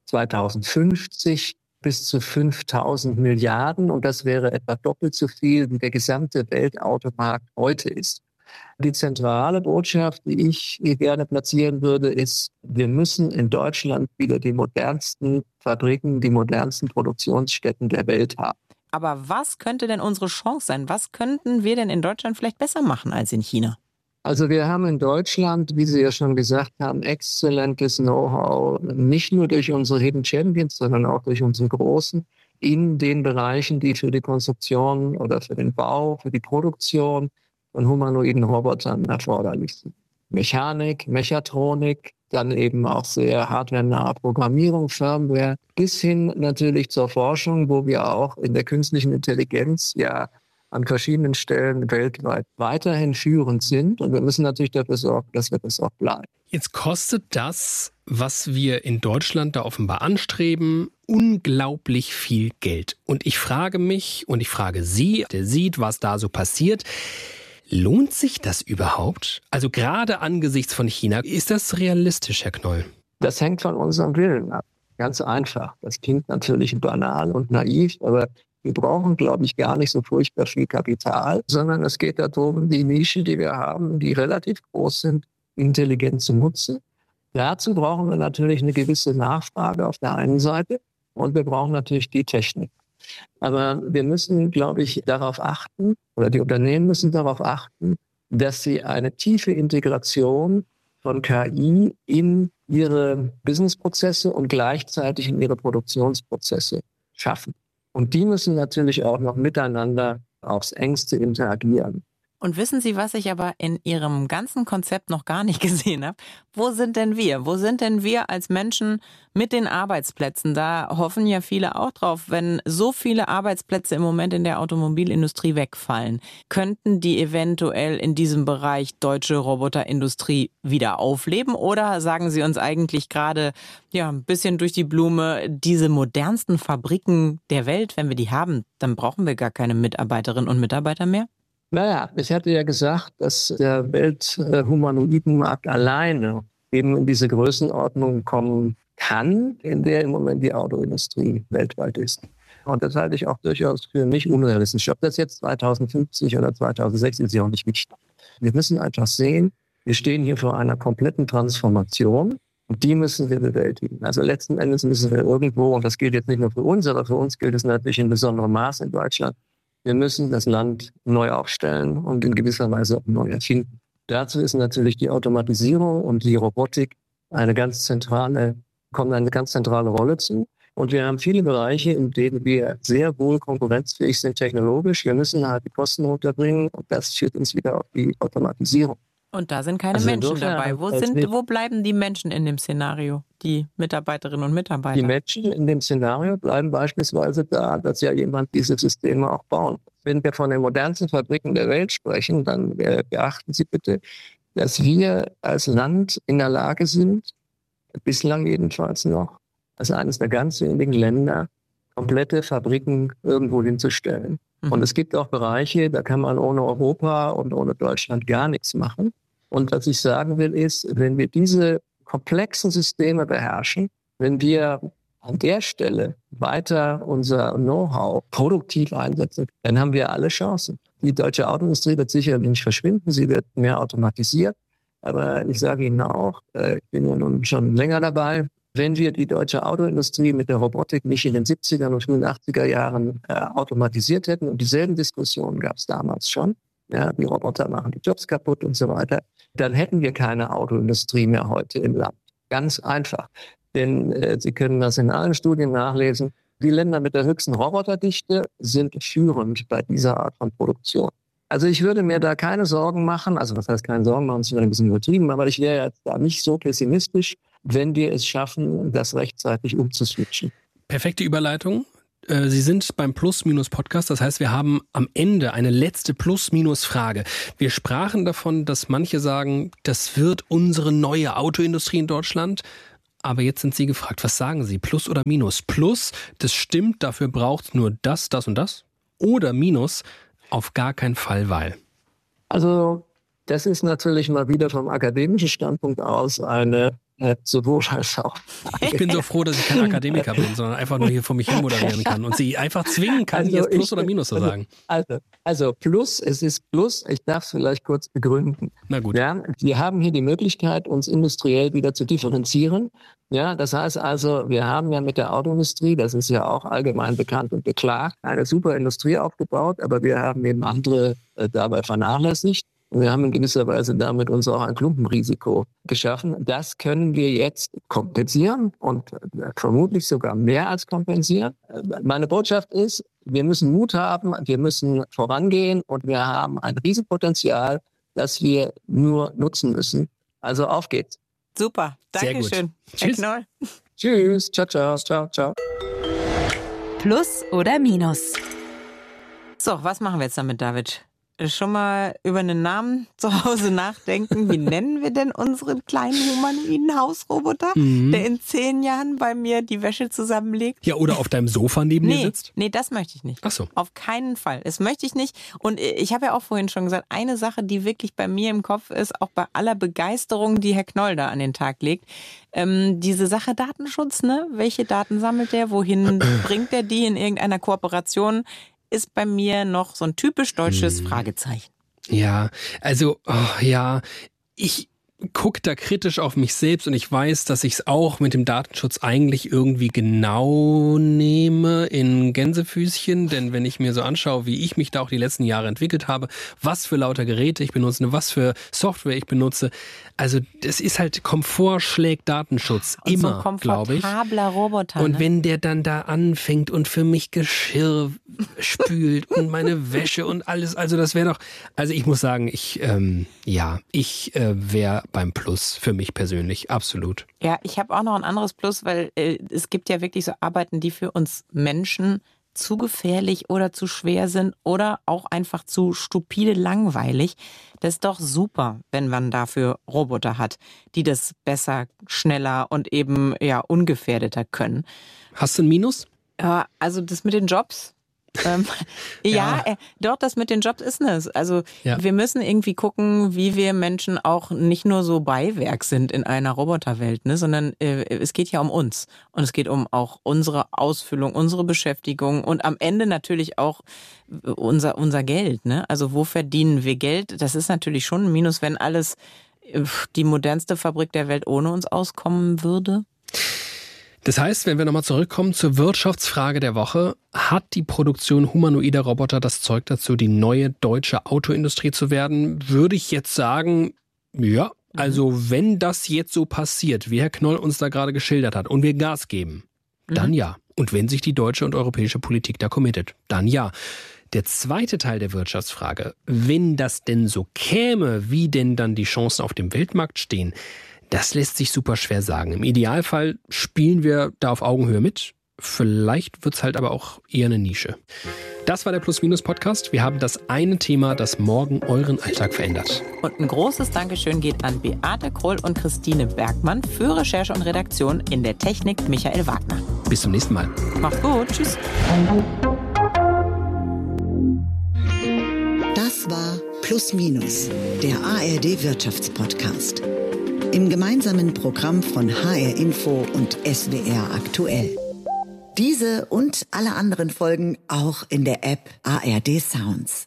2050 bis zu 5.000 Milliarden. Und das wäre etwa doppelt so viel, wie der gesamte Weltautomarkt heute ist. Die zentrale Botschaft, die ich hier gerne platzieren würde, ist, wir müssen in Deutschland wieder die modernsten Fabriken, die modernsten Produktionsstätten der Welt haben. Aber was könnte denn unsere Chance sein? Was könnten wir denn in Deutschland vielleicht besser machen als in China? Also wir haben in Deutschland, wie Sie ja schon gesagt haben, exzellentes Know-how, nicht nur durch unsere Hidden Champions, sondern auch durch unsere Großen in den Bereichen, die für die Konstruktion oder für den Bau, für die Produktion von humanoiden Robotern erforderlich sind. Mechanik, Mechatronik, dann eben auch sehr hardwarenahe Programmierung, Firmware, bis hin natürlich zur Forschung, wo wir auch in der künstlichen Intelligenz ja an verschiedenen Stellen weltweit weiterhin führend sind. Und wir müssen natürlich dafür sorgen, dass wir das auch bleiben. Jetzt kostet das, was wir in Deutschland da offenbar anstreben, unglaublich viel Geld. Und ich frage mich und ich frage Sie, der sieht, was da so passiert. Lohnt sich das überhaupt? Also gerade angesichts von China, ist das realistisch, Herr Knoll? Das hängt von unserem Willen ab. Ganz einfach. Das klingt natürlich banal und naiv, aber wir brauchen, glaube ich, gar nicht so furchtbar viel Kapital, sondern es geht darum, die Nische, die wir haben, die relativ groß sind, intelligent zu nutzen. Dazu brauchen wir natürlich eine gewisse Nachfrage auf der einen Seite und wir brauchen natürlich die Technik. Aber wir müssen, glaube ich, darauf achten, oder die Unternehmen müssen darauf achten, dass sie eine tiefe Integration von KI in ihre Businessprozesse und gleichzeitig in ihre Produktionsprozesse schaffen. Und die müssen natürlich auch noch miteinander aufs Engste interagieren. Und wissen Sie, was ich aber in Ihrem ganzen Konzept noch gar nicht gesehen habe? Wo sind denn wir? Wo sind denn wir als Menschen mit den Arbeitsplätzen? Da hoffen ja viele auch drauf, wenn so viele Arbeitsplätze im Moment in der Automobilindustrie wegfallen. Könnten die eventuell in diesem Bereich deutsche Roboterindustrie wieder aufleben? Oder sagen Sie uns eigentlich gerade ja ein bisschen durch die Blume, diese modernsten Fabriken der Welt, wenn wir die haben, dann brauchen wir gar keine Mitarbeiterinnen und Mitarbeiter mehr? Naja, ich hatte ja gesagt, dass der Welthumanoidenmarkt alleine eben in diese Größenordnung kommen kann, in der im Moment die Autoindustrie weltweit ist. Und das halte ich auch durchaus für nicht unrealistisch. Ob das jetzt 2050 oder 2060 ist, ja auch nicht wichtig. Wir müssen einfach sehen, wir stehen hier vor einer kompletten Transformation und die müssen wir bewältigen. Also letzten Endes müssen wir irgendwo, und das gilt jetzt nicht nur für uns, aber für uns gilt es natürlich in besonderem Maß in Deutschland, wir müssen das Land neu aufstellen und in gewisser Weise auch neu erfinden. Dazu ist natürlich die Automatisierung und die Robotik kommt eine ganz zentrale Rolle zu. Und wir haben viele Bereiche, in denen wir sehr wohl konkurrenzfähig sind technologisch. Wir müssen halt die Kosten runterbringen und das führt uns wieder auf die Automatisierung. Und da sind keine Menschen dabei. Wo bleiben die Menschen in dem Szenario, die Mitarbeiterinnen und Mitarbeiter? Die Menschen in dem Szenario bleiben beispielsweise da, dass ja jemand diese Systeme auch bauen. Wenn wir von den modernsten Fabriken der Welt sprechen, dann beachten Sie bitte, dass wir als Land in der Lage sind, bislang jedenfalls noch, als eines der ganz wenigen Länder, komplette Fabriken irgendwo hinzustellen. Und es gibt auch Bereiche, da kann man ohne Europa und ohne Deutschland gar nichts machen. Und was ich sagen will ist, wenn wir diese komplexen Systeme beherrschen, wenn wir an der Stelle weiter unser Know-how produktiv einsetzen, dann haben wir alle Chancen. Die deutsche Autoindustrie wird sicherlich nicht verschwinden, sie wird mehr automatisiert. Aber ich sage Ihnen auch, ich bin ja nun schon länger dabei, wenn wir die deutsche Autoindustrie mit der Robotik nicht in den 70er und frühen 80er Jahren automatisiert hätten, und dieselben Diskussionen gab es damals schon, ja, die Roboter machen die Jobs kaputt und so weiter, dann hätten wir keine Autoindustrie mehr heute im Land. Ganz einfach. Denn Sie können das in allen Studien nachlesen, die Länder mit der höchsten Roboterdichte sind führend bei dieser Art von Produktion. Also ich würde mir da keine Sorgen machen, also was heißt keine Sorgen machen, das ist ein bisschen übertrieben, aber ich wäre jetzt da nicht so pessimistisch, wenn wir es schaffen, das rechtzeitig umzuswitchen. Perfekte Überleitung. Sie sind beim Plus-Minus-Podcast, das heißt, wir haben am Ende eine letzte Plus-Minus-Frage. Wir sprachen davon, dass manche sagen, das wird unsere neue Autoindustrie in Deutschland. Aber jetzt sind Sie gefragt, was sagen Sie, Plus oder Minus? Plus, das stimmt, dafür braucht es nur das und das. Oder Minus, auf gar keinen Fall, weil. Also das ist natürlich mal wieder vom akademischen Standpunkt aus eine sowohl als auch. Ich bin so froh, dass ich kein Akademiker bin, sondern einfach nur hier vor mich hin moderieren kann und Sie einfach zwingen kann, jetzt Plus oder Minus zu sagen. Also Plus, es ist Plus, ich darf es vielleicht kurz begründen. Na gut. Ja, wir haben hier die Möglichkeit, uns industriell wieder zu differenzieren. Ja, das heißt also, wir haben ja mit der Autoindustrie, das ist ja auch allgemein bekannt und beklagt, eine super Industrie aufgebaut, aber wir haben eben andere dabei vernachlässigt. Wir haben in gewisser Weise damit uns auch ein Klumpenrisiko geschaffen. Das können wir jetzt kompensieren und vermutlich sogar mehr als kompensieren. Meine Botschaft ist, wir müssen Mut haben, wir müssen vorangehen und wir haben ein Riesenpotenzial, das wir nur nutzen müssen. Also auf geht's. Super, Dankeschön. Tschüss. Tschüss, ciao, ciao, ciao. Plus oder Minus? So, was machen wir jetzt damit, David? Schon mal über einen Namen zu Hause nachdenken. Wie nennen wir denn unseren kleinen humanoiden Hausroboter, der in 10 Jahren bei mir die Wäsche zusammenlegt? Ja, oder auf deinem Sofa neben dir sitzt? Nee, das möchte ich nicht. Ach so. Auf keinen Fall. Das möchte ich nicht. Und ich habe ja auch vorhin schon gesagt, eine Sache, die wirklich bei mir im Kopf ist, auch bei aller Begeisterung, die Herr Knoll da an den Tag legt, diese Sache Datenschutz, ne? Welche Daten sammelt der? Wohin bringt er die in irgendeiner Kooperation? Ist bei mir noch so ein typisch deutsches Fragezeichen. Ja, also, ich gucke da kritisch auf mich selbst und ich weiß, dass ich es auch mit dem Datenschutz eigentlich irgendwie genau nehme in Gänsefüßchen, denn wenn ich mir so anschaue, wie ich mich da auch die letzten Jahre entwickelt habe, was für lauter Geräte ich benutze, was für Software ich benutze, also das ist halt, Komfort schlägt Datenschutz und immer, so glaube ich. Komfortabler Roboter. Und wenn der dann da anfängt und für mich Geschirr spült und meine Wäsche und alles, also das wäre doch, also ich muss sagen, ich wäre beim Plus für mich persönlich, absolut. Ja, ich habe auch noch ein anderes Plus, weil es gibt ja wirklich so Arbeiten, die für uns Menschen zu gefährlich oder zu schwer sind oder auch einfach zu stupide langweilig. Das ist doch super, wenn man dafür Roboter hat, die das besser, schneller und eben ungefährdeter können. Hast du ein Minus? Ja, also das mit den Jobs. Doch, das mit den Jobs ist es. Also wir müssen irgendwie gucken, wie wir Menschen auch nicht nur so Beiwerk sind in einer Roboterwelt, ne, sondern es geht ja um uns. Und es geht um auch unsere Ausfüllung, unsere Beschäftigung und am Ende natürlich auch unser Geld. Ne? Also wo verdienen wir Geld? Das ist natürlich schon ein Minus, wenn alles die modernste Fabrik der Welt ohne uns auskommen würde. Das heißt, wenn wir nochmal zurückkommen zur Wirtschaftsfrage der Woche, hat die Produktion humanoider Roboter das Zeug dazu, die neue deutsche Autoindustrie zu werden? Würde ich jetzt sagen, ja, also wenn das jetzt so passiert, wie Herr Knoll uns da gerade geschildert hat und wir Gas geben, dann ja. Und wenn sich die deutsche und europäische Politik da committet, dann ja. Der zweite Teil der Wirtschaftsfrage, wenn das denn so käme, wie denn dann die Chancen auf dem Weltmarkt stehen, das lässt sich super schwer sagen. Im Idealfall spielen wir da auf Augenhöhe mit. Vielleicht wird's halt aber auch eher eine Nische. Das war der Plus-Minus-Podcast. Wir haben das eine Thema, das morgen euren Alltag verändert. Und ein großes Dankeschön geht an Beate Kroll und Christine Bergmann für Recherche und Redaktion, in der Technik Michael Wagner. Bis zum nächsten Mal. Macht's gut. Tschüss. Das war Plus Minus, der ARD-Wirtschaftspodcast. Im gemeinsamen Programm von HR Info und SWR aktuell. Diese und alle anderen Folgen auch in der App ARD Sounds.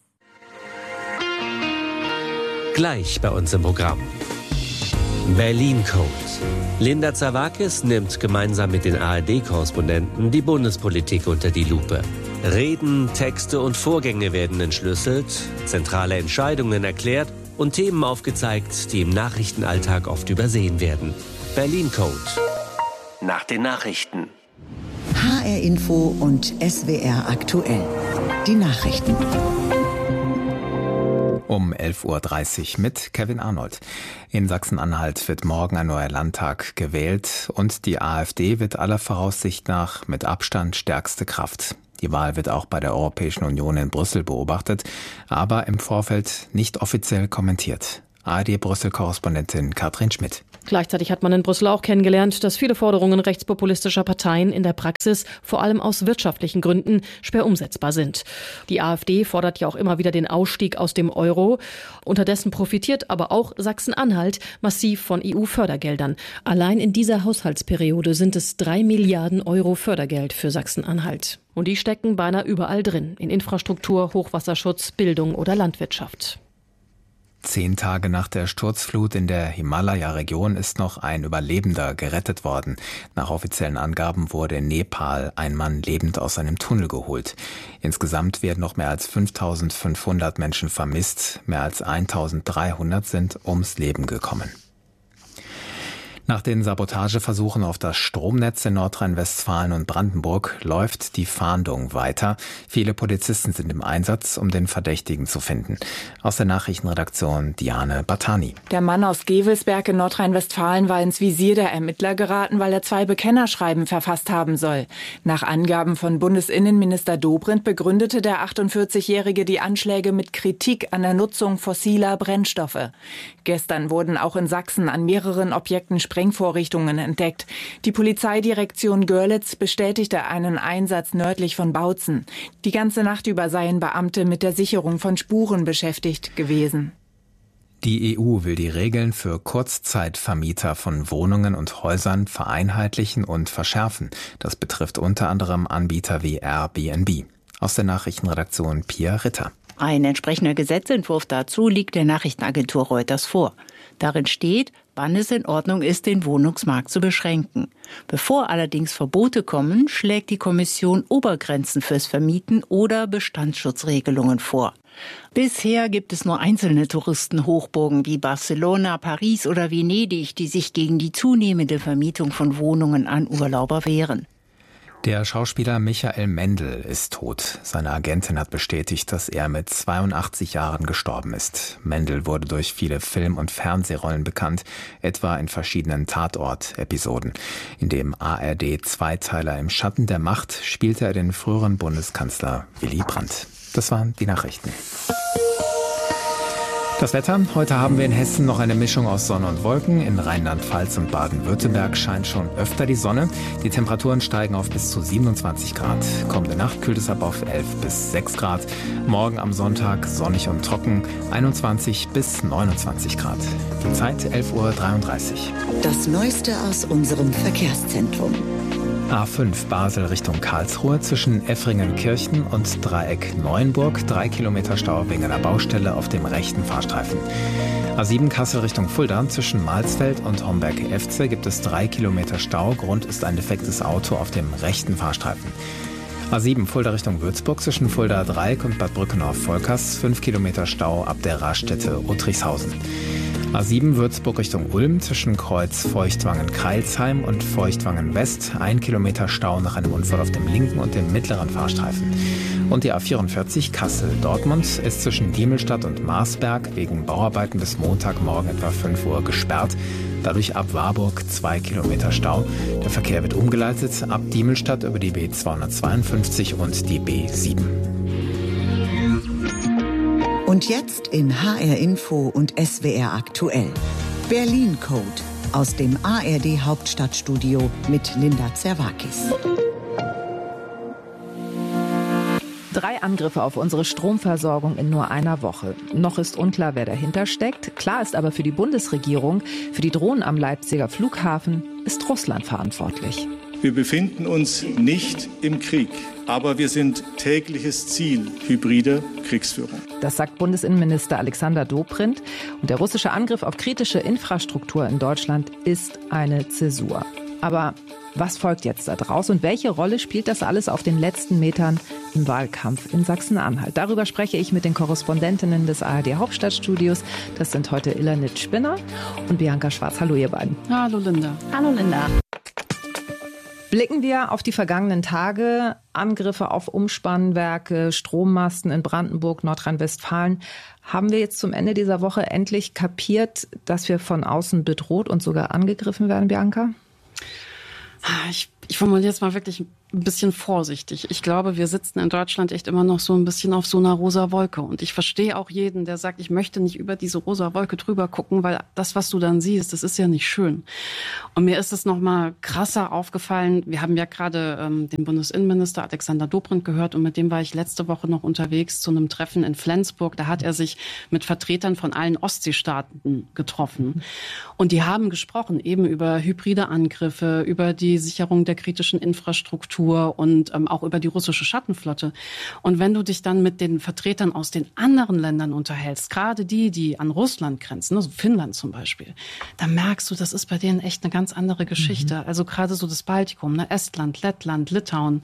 Gleich bei uns im Programm. Berlin Code. Linda Zerwakis nimmt gemeinsam mit den ARD-Korrespondenten die Bundespolitik unter die Lupe. Reden, Texte und Vorgänge werden entschlüsselt, zentrale Entscheidungen erklärt und Themen aufgezeigt, die im Nachrichtenalltag oft übersehen werden. Berlin Code. Nach den Nachrichten. HR Info und SWR aktuell. Die Nachrichten. Um 11.30 Uhr mit Kevin Arnold. In Sachsen-Anhalt wird morgen ein neuer Landtag gewählt und die AfD wird aller Voraussicht nach mit Abstand stärkste Kraft. Die Wahl wird auch bei der Europäischen Union in Brüssel beobachtet, aber im Vorfeld nicht offiziell kommentiert. ARD-Brüssel-Korrespondentin Katrin Schmidt. Gleichzeitig hat man in Brüssel auch kennengelernt, dass viele Forderungen rechtspopulistischer Parteien in der Praxis vor allem aus wirtschaftlichen Gründen schwer umsetzbar sind. Die AfD fordert ja auch immer wieder den Ausstieg aus dem Euro. Unterdessen profitiert aber auch Sachsen-Anhalt massiv von EU-Fördergeldern. Allein in dieser Haushaltsperiode sind es 3 Milliarden Euro Fördergeld für Sachsen-Anhalt. Und die stecken beinahe überall drin, in Infrastruktur, Hochwasserschutz, Bildung oder Landwirtschaft. 10 Tage nach der Sturzflut in der Himalaya-Region ist noch ein Überlebender gerettet worden. Nach offiziellen Angaben wurde in Nepal ein Mann lebend aus einem Tunnel geholt. Insgesamt werden noch mehr als 5.500 Menschen vermisst. Mehr als 1.300 sind ums Leben gekommen. Nach den Sabotageversuchen auf das Stromnetz in Nordrhein-Westfalen und Brandenburg läuft die Fahndung weiter. Viele Polizisten sind im Einsatz, um den Verdächtigen zu finden. Aus der Nachrichtenredaktion Diane Battani. Der Mann aus Gevelsberg in Nordrhein-Westfalen war ins Visier der Ermittler geraten, weil er 2 Bekennerschreiben verfasst haben soll. Nach Angaben von Bundesinnenminister Dobrindt begründete der 48-Jährige die Anschläge mit Kritik an der Nutzung fossiler Brennstoffe. Gestern wurden auch in Sachsen an mehreren Objekten Sprengvorrichtungen entdeckt. Die Polizeidirektion Görlitz bestätigte einen Einsatz nördlich von Bautzen. Die ganze Nacht über seien Beamte mit der Sicherung von Spuren beschäftigt gewesen. Die EU will die Regeln für Kurzzeitvermieter von Wohnungen und Häusern vereinheitlichen und verschärfen. Das betrifft unter anderem Anbieter wie Airbnb. Aus der Nachrichtenredaktion Pia Ritter. Ein entsprechender Gesetzentwurf dazu liegt der Nachrichtenagentur Reuters vor. Darin steht, wann es in Ordnung ist, den Wohnungsmarkt zu beschränken. Bevor allerdings Verbote kommen, schlägt die Kommission Obergrenzen fürs Vermieten oder Bestandsschutzregelungen vor. Bisher gibt es nur einzelne Touristenhochburgen wie Barcelona, Paris oder Venedig, die sich gegen die zunehmende Vermietung von Wohnungen an Urlauber wehren. Der Schauspieler Michael Mendl ist tot. Seine Agentin hat bestätigt, dass er mit 82 Jahren gestorben ist. Mendl wurde durch viele Film- und Fernsehrollen bekannt, etwa in verschiedenen Tatort-Episoden. In dem ARD-Zweiteiler Im Schatten der Macht spielte er den früheren Bundeskanzler Willy Brandt. Das waren die Nachrichten. Das Wetter. Heute haben wir in Hessen noch eine Mischung aus Sonne und Wolken. In Rheinland-Pfalz und Baden-Württemberg scheint schon öfter die Sonne. Die Temperaturen steigen auf bis zu 27 Grad. Kommende Nacht kühlt es ab auf 11 bis 6 Grad. Morgen am Sonntag sonnig und trocken, 21 bis 29 Grad. Die Zeit 11.33 Uhr. Das Neueste aus unserem Verkehrszentrum. A5 Basel Richtung Karlsruhe zwischen Effringen-Kirchen und Dreieck Neuenburg. 3 Kilometer Stau wegen einer Baustelle auf dem rechten Fahrstreifen. A7 Kassel Richtung Fulda zwischen Mahlsfeld und Homberg-Efze gibt es 3 Kilometer Stau. Grund ist ein defektes Auto auf dem rechten Fahrstreifen. A7 Fulda Richtung Würzburg zwischen Fulda Dreieck und Bad Brückenhof-Volkers. 5 Kilometer Stau ab der Raststätte Uttrichshausen. A7 Würzburg Richtung Ulm zwischen Kreuz Feuchtwangen-Kreilsheim und Feuchtwangen-West. 1 Kilometer Stau nach einem Unfall auf dem linken und dem mittleren Fahrstreifen. Und die A44 Kassel-Dortmund ist zwischen Diemelstadt und Marsberg wegen Bauarbeiten bis Montagmorgen etwa 5 Uhr gesperrt. Dadurch ab Warburg 2 Kilometer Stau. Der Verkehr wird umgeleitet ab Diemelstadt über die B252 und die B7. Und jetzt in HR Info und SWR aktuell. Berlin Code aus dem ARD Hauptstadtstudio mit Linda Zerwakis. 3 Angriffe auf unsere Stromversorgung in nur einer Woche. Noch ist unklar, wer dahinter steckt. Klar ist aber für die Bundesregierung, für die Drohnen am Leipziger Flughafen ist Russland verantwortlich. Wir befinden uns nicht im Krieg, aber wir sind tägliches Ziel hybrider Kriegsführung. Das sagt Bundesinnenminister Alexander Dobrindt. Und der russische Angriff auf kritische Infrastruktur in Deutschland ist eine Zäsur. Aber was folgt jetzt daraus und welche Rolle spielt das alles auf den letzten Metern im Wahlkampf in Sachsen-Anhalt? Darüber spreche ich mit den Korrespondentinnen des ARD Hauptstadtstudios. Das sind heute Ilanit Spinner und Bianca Schwarz. Hallo ihr beiden. Hallo Linda. Hallo Linda. Blicken wir auf die vergangenen Tage. Angriffe auf Umspannwerke, Strommasten in Brandenburg, Nordrhein-Westfalen. Haben wir jetzt zum Ende dieser Woche endlich kapiert, dass wir von außen bedroht und sogar angegriffen werden, Bianca? Ich formuliere jetzt mal wirklich ein bisschen vorsichtig. Ich glaube, wir sitzen in Deutschland echt immer noch so ein bisschen auf so einer rosa Wolke. Und ich verstehe auch jeden, der sagt, ich möchte nicht über diese rosa Wolke drüber gucken, weil das, was du dann siehst, das ist ja nicht schön. Und mir ist es noch mal krasser aufgefallen. Wir haben ja gerade den Bundesinnenminister Alexander Dobrindt gehört und mit dem war ich letzte Woche noch unterwegs zu einem Treffen in Flensburg. Da hat er sich mit Vertretern von allen Ostseestaaten getroffen. Und die haben gesprochen eben über hybride Angriffe, über die Sicherung der kritischen Infrastruktur und auch über die russische Schattenflotte. Und wenn du dich dann mit den Vertretern aus den anderen Ländern unterhältst, gerade die an Russland grenzen, also Finnland zum Beispiel, dann merkst du, das ist bei denen echt eine ganz andere Geschichte. Also gerade so das Baltikum, Estland, Lettland, Litauen.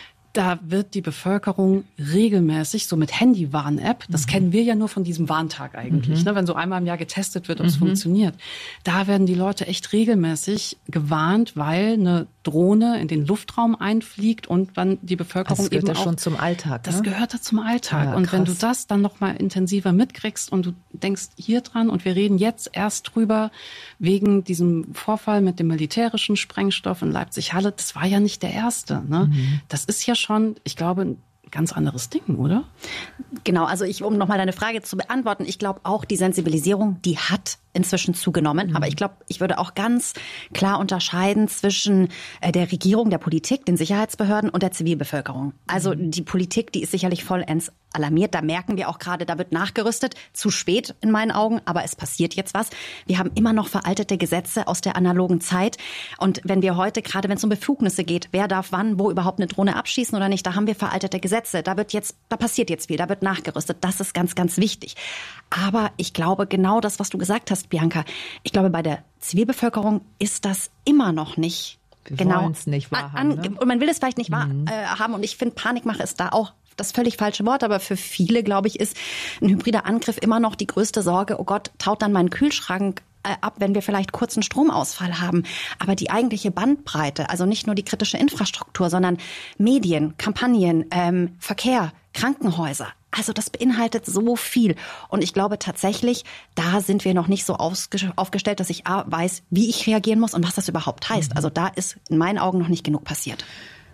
Da wird die Bevölkerung regelmäßig, so mit Handy-Warn-App, das kennen wir ja nur von diesem Warntag eigentlich, wenn so einmal im Jahr getestet wird, ob es funktioniert. Da werden die Leute echt regelmäßig gewarnt, weil eine Drohne in den Luftraum einfliegt und dann die Bevölkerung eben auch... Das gehört ja schon zum Alltag. Das gehört ja zum Alltag. Ja, und wenn du das dann noch mal intensiver mitkriegst und du denkst hier dran und wir reden jetzt erst drüber, wegen diesem Vorfall mit dem militärischen Sprengstoff in Leipzig-Halle, das war ja nicht der erste. Ne? Das ist ja schon, ich glaube, ein ganz anderes Ding, oder? Genau, also um nochmal deine Frage zu beantworten, ich glaube auch, die Sensibilisierung, die hat inzwischen zugenommen. Aber ich glaube, ich würde auch ganz klar unterscheiden zwischen der Regierung, der Politik, den Sicherheitsbehörden und der Zivilbevölkerung. Also die Politik, die ist sicherlich vollends alarmiert. Da merken wir auch gerade, da wird nachgerüstet. Zu spät in meinen Augen, aber es passiert jetzt was. Wir haben immer noch veraltete Gesetze aus der analogen Zeit. Und wenn wir heute, gerade wenn es um Befugnisse geht, wer darf wann, wo überhaupt eine Drohne abschießen oder nicht, da haben wir veraltete Gesetze. Da passiert jetzt viel, da wird nachgerüstet. Das ist ganz, ganz wichtig. Aber ich glaube, genau das, was du gesagt hast, Bianca, ich glaube, bei der Zivilbevölkerung ist das immer noch nicht Wir wollen's nicht wahrhaben. Ne? Und man will es vielleicht nicht wahrhaben. Und ich finde, Panikmache ist da auch das völlig falsche Wort. Aber für viele, glaube ich, ist ein hybrider Angriff immer noch die größte Sorge. Oh Gott, taut dann mein Kühlschrank ab, wenn wir vielleicht kurzen Stromausfall haben. Aber die eigentliche Bandbreite, also nicht nur die kritische Infrastruktur, sondern Medien, Kampagnen, Verkehr, Krankenhäuser. Also das beinhaltet so viel. Und ich glaube tatsächlich, da sind wir noch nicht so aufgestellt, dass ich weiß, wie ich reagieren muss und was das überhaupt heißt. Also da ist in meinen Augen noch nicht genug passiert.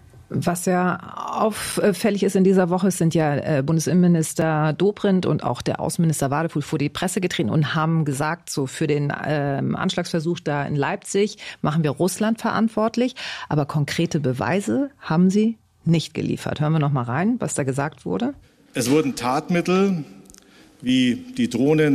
Was ja auffällig ist in dieser Woche, sind ja Bundesinnenminister Dobrindt und auch der Außenminister Wadefuhl vor die Presse getreten und haben gesagt, so für den Anschlagsversuch da in Leipzig machen wir Russland verantwortlich. Aber konkrete Beweise haben sie nicht geliefert. Hören wir noch mal rein, was da gesagt wurde. Es wurden Tatmittel wie die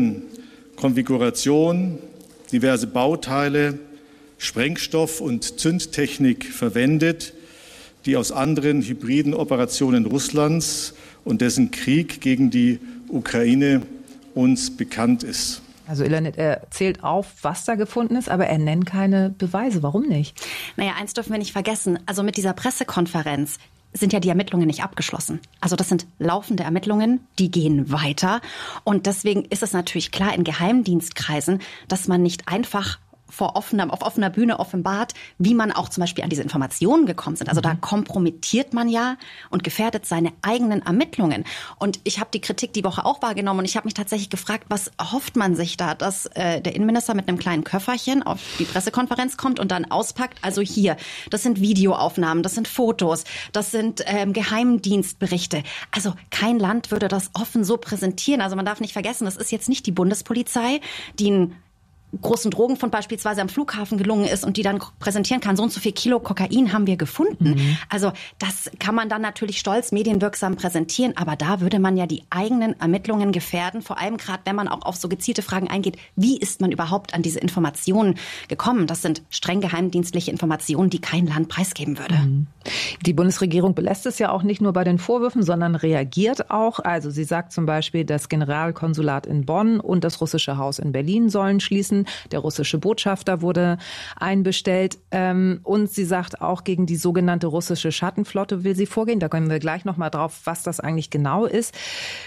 Drohnenkonfiguration, diverse Bauteile, Sprengstoff und Zündtechnik verwendet, die aus anderen hybriden Operationen Russlands und dessen Krieg gegen die Ukraine uns bekannt ist. Also Ilanit, er zählt auf, was da gefunden ist, aber er nennt keine Beweise. Warum nicht? Naja, eins dürfen wir nicht vergessen. Also mit dieser Pressekonferenz sind ja die Ermittlungen nicht abgeschlossen. Also das sind laufende Ermittlungen, die gehen weiter. Und deswegen ist es natürlich klar in Geheimdienstkreisen, dass man nicht einfach auf offener Bühne offenbart, wie man auch zum Beispiel an diese Informationen gekommen sind. Also da kompromittiert man ja und gefährdet seine eigenen Ermittlungen. Und ich habe die Kritik die Woche auch wahrgenommen und ich habe mich tatsächlich gefragt, was hofft man sich da, dass der Innenminister mit einem kleinen Köfferchen auf die Pressekonferenz kommt und dann auspackt. Also hier, das sind Videoaufnahmen, das sind Fotos, das sind Geheimdienstberichte. Also kein Land würde das offen so präsentieren. Also man darf nicht vergessen, das ist jetzt nicht die Bundespolizei, die großen Drogenfund beispielsweise am Flughafen gelungen ist und die dann präsentieren kann, so und so viel Kilo Kokain haben wir gefunden. Also das kann man dann natürlich stolz medienwirksam präsentieren, aber da würde man ja die eigenen Ermittlungen gefährden, vor allem gerade, wenn man auch auf so gezielte Fragen eingeht, wie ist man überhaupt an diese Informationen gekommen? Das sind streng geheimdienstliche Informationen, die kein Land preisgeben würde. Die Bundesregierung belässt es ja auch nicht nur bei den Vorwürfen, sondern reagiert auch. Also sie sagt zum Beispiel, das Generalkonsulat in Bonn und das russische Haus in Berlin sollen schließen. Der russische Botschafter wurde einbestellt. Und sie sagt auch, gegen die sogenannte russische Schattenflotte will sie vorgehen. Da kommen wir gleich noch mal drauf, was das eigentlich genau ist.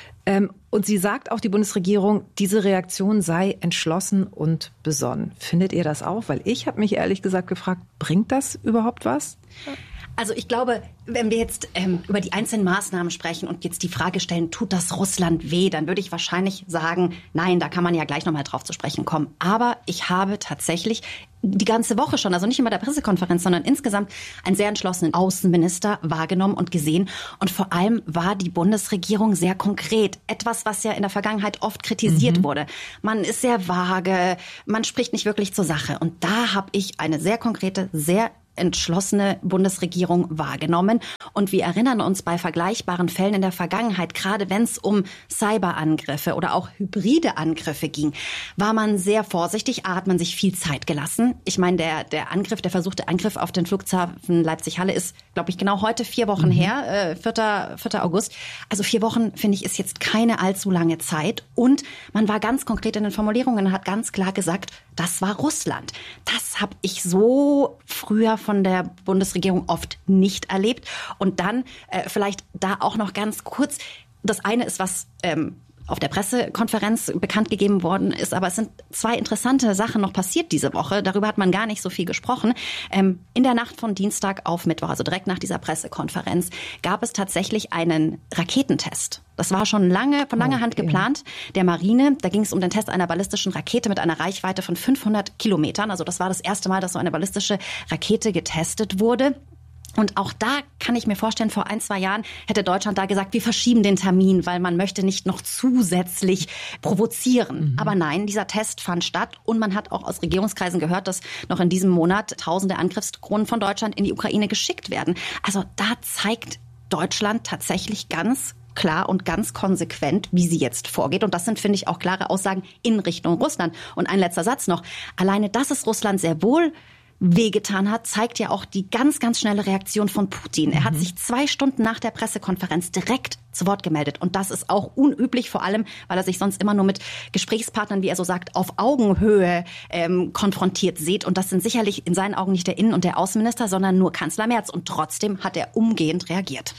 Und sie sagt auch, die Bundesregierung, diese Reaktion sei entschlossen und besonnen. Findet ihr das auch? Weil ich habe mich ehrlich gesagt gefragt, bringt das überhaupt was? Also ich glaube, wenn wir jetzt über die einzelnen Maßnahmen sprechen und jetzt die Frage stellen, tut das Russland weh, dann würde ich wahrscheinlich sagen, nein, da kann man ja gleich nochmal drauf zu sprechen kommen. Aber ich habe tatsächlich die ganze Woche schon, also nicht nur bei der Pressekonferenz, sondern insgesamt einen sehr entschlossenen Außenminister wahrgenommen und gesehen. Und vor allem war die Bundesregierung sehr konkret. Etwas, was ja in der Vergangenheit oft kritisiert wurde. Man ist sehr vage, man spricht nicht wirklich zur Sache. Und da habe ich eine sehr konkrete, sehr entschlossene Bundesregierung wahrgenommen. Und wir erinnern uns bei vergleichbaren Fällen in der Vergangenheit, gerade wenn es um Cyberangriffe oder auch hybride Angriffe ging, war man sehr vorsichtig, hat man sich viel Zeit gelassen. Ich meine, der versuchte Angriff auf den Flughafen Leipzig-Halle ist, glaube ich, genau heute 4 Wochen her, 4. August. Also 4 Wochen, finde ich, ist jetzt keine allzu lange Zeit. Und man war ganz konkret in den Formulierungen und hat ganz klar gesagt, das war Russland. Das habe ich so früher von der Bundesregierung oft nicht erlebt. Und dann vielleicht da auch noch ganz kurz, das eine ist, was auf der Pressekonferenz bekannt gegeben worden ist, aber es sind 2 interessante Sachen noch passiert diese Woche. Darüber hat man gar nicht so viel gesprochen. In der Nacht von Dienstag auf Mittwoch, also direkt nach dieser Pressekonferenz, gab es tatsächlich einen Raketentest. Das war schon von langer Hand geplant, der Marine. Da ging es um den Test einer ballistischen Rakete mit einer Reichweite von 500 Kilometern. Also das war das erste Mal, dass so eine ballistische Rakete getestet wurde. Und auch da kann ich mir vorstellen, vor 1-2 Jahren hätte Deutschland da gesagt, wir verschieben den Termin, weil man möchte nicht noch zusätzlich provozieren. Aber nein, dieser Test fand statt und man hat auch aus Regierungskreisen gehört, dass noch in diesem Monat tausende Angriffsdrohnen von Deutschland in die Ukraine geschickt werden. Also da zeigt Deutschland tatsächlich ganz klar und ganz konsequent, wie sie jetzt vorgeht. Und das sind, finde ich, auch klare Aussagen in Richtung Russland. Und ein letzter Satz noch. Alleine, dass es Russland sehr wohl wehgetan hat, zeigt ja auch die ganz, ganz schnelle Reaktion von Putin. Er hat sich 2 Stunden nach der Pressekonferenz direkt zu Wort gemeldet. Und das ist auch unüblich, vor allem, weil er sich sonst immer nur mit Gesprächspartnern, wie er so sagt, auf Augenhöhe konfrontiert sieht. Und das sind sicherlich in seinen Augen nicht der Innen- und der Außenminister, sondern nur Kanzler Merz. Und trotzdem hat er umgehend reagiert.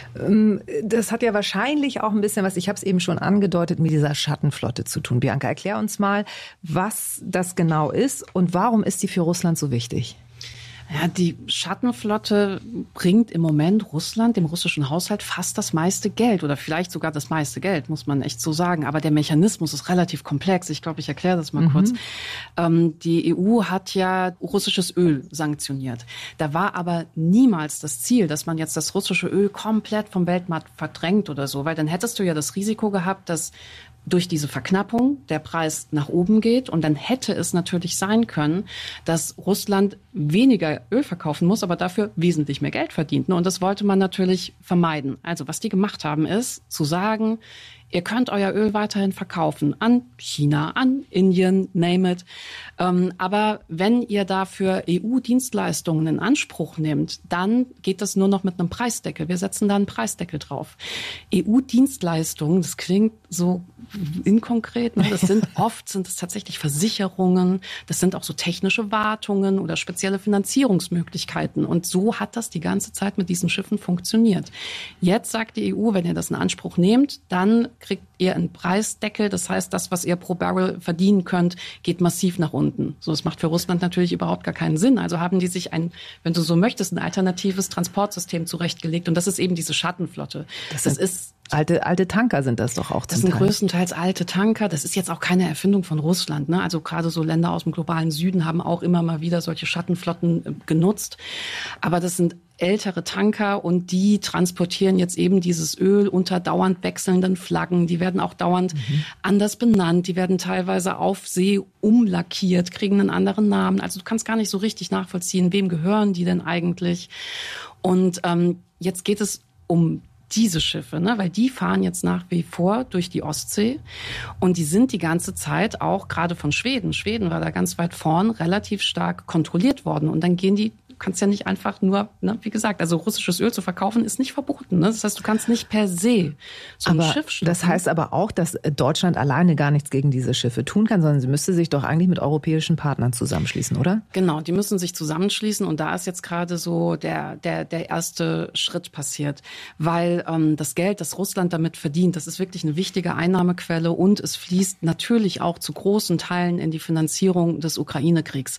Das hat ja wahrscheinlich auch ein bisschen was, ich habe es eben schon angedeutet, mit dieser Schattenflotte zu tun. Bianca, erklär uns mal, was das genau ist und warum ist die für Russland so wichtig? Ja, die Schattenflotte bringt im Moment Russland, dem russischen Haushalt, fast das meiste Geld oder vielleicht sogar das meiste Geld, muss man echt so sagen. Aber der Mechanismus ist relativ komplex. Ich glaube, ich erkläre das mal kurz. Die EU hat ja russisches Öl sanktioniert. Da war aber niemals das Ziel, dass man jetzt das russische Öl komplett vom Weltmarkt verdrängt oder so, weil dann hättest du ja das Risiko gehabt, dass durch diese Verknappung der Preis nach oben geht. Und dann hätte es natürlich sein können, dass Russland weniger Öl verkaufen muss, aber dafür wesentlich mehr Geld verdient. Und das wollte man natürlich vermeiden. Also was die gemacht haben, ist zu sagen, ihr könnt euer Öl weiterhin verkaufen an China, an Indien, name it. Aber wenn ihr dafür EU-Dienstleistungen in Anspruch nehmt, dann geht das nur noch mit einem Preisdeckel. Wir setzen da einen Preisdeckel drauf. EU-Dienstleistungen, das klingt so inkonkret, ne? Das sind tatsächlich Versicherungen, das sind auch so technische Wartungen oder spezielle Finanzierungsmöglichkeiten. Und so hat das die ganze Zeit mit diesen Schiffen funktioniert. Jetzt sagt die EU, wenn ihr das in Anspruch nehmt, dann kriegt ihr einen Preisdeckel. Das heißt, das, was ihr pro Barrel verdienen könnt, geht massiv nach unten. So, das macht für Russland natürlich überhaupt gar keinen Sinn. Also haben die sich wenn du so möchtest, ein alternatives Transportsystem zurechtgelegt. Und das ist eben diese Schattenflotte. Das ist Alte Tanker sind das doch auch zum Teil. Das sind größtenteils alte Tanker. Das ist jetzt auch keine Erfindung von Russland, ne? Also gerade so Länder aus dem globalen Süden haben auch immer mal wieder solche Schattenflotten genutzt. Aber das sind ältere Tanker und die transportieren jetzt eben dieses Öl unter dauernd wechselnden Flaggen. Die werden auch dauernd anders benannt. Die werden teilweise auf See umlackiert, kriegen einen anderen Namen. Also du kannst gar nicht so richtig nachvollziehen, wem gehören die denn eigentlich. Und jetzt geht es um diese Schiffe, ne? Weil die fahren jetzt nach wie vor durch die Ostsee und die sind die ganze Zeit auch gerade von Schweden. Schweden war da ganz weit vorn relativ stark kontrolliert worden und dann gehen die, du kannst ja nicht einfach nur, ne, wie gesagt, also russisches Öl zu verkaufen ist nicht verboten. Ne? Das heißt, du kannst nicht per se so ein Schiff schleppen. Das heißt aber auch, dass Deutschland alleine gar nichts gegen diese Schiffe tun kann, sondern sie müsste sich doch eigentlich mit europäischen Partnern zusammenschließen, oder? Genau, die müssen sich zusammenschließen und da ist jetzt gerade so der erste Schritt passiert, weil das Geld, das Russland damit verdient, das ist wirklich eine wichtige Einnahmequelle und es fließt natürlich auch zu großen Teilen in die Finanzierung des Ukraine-Kriegs.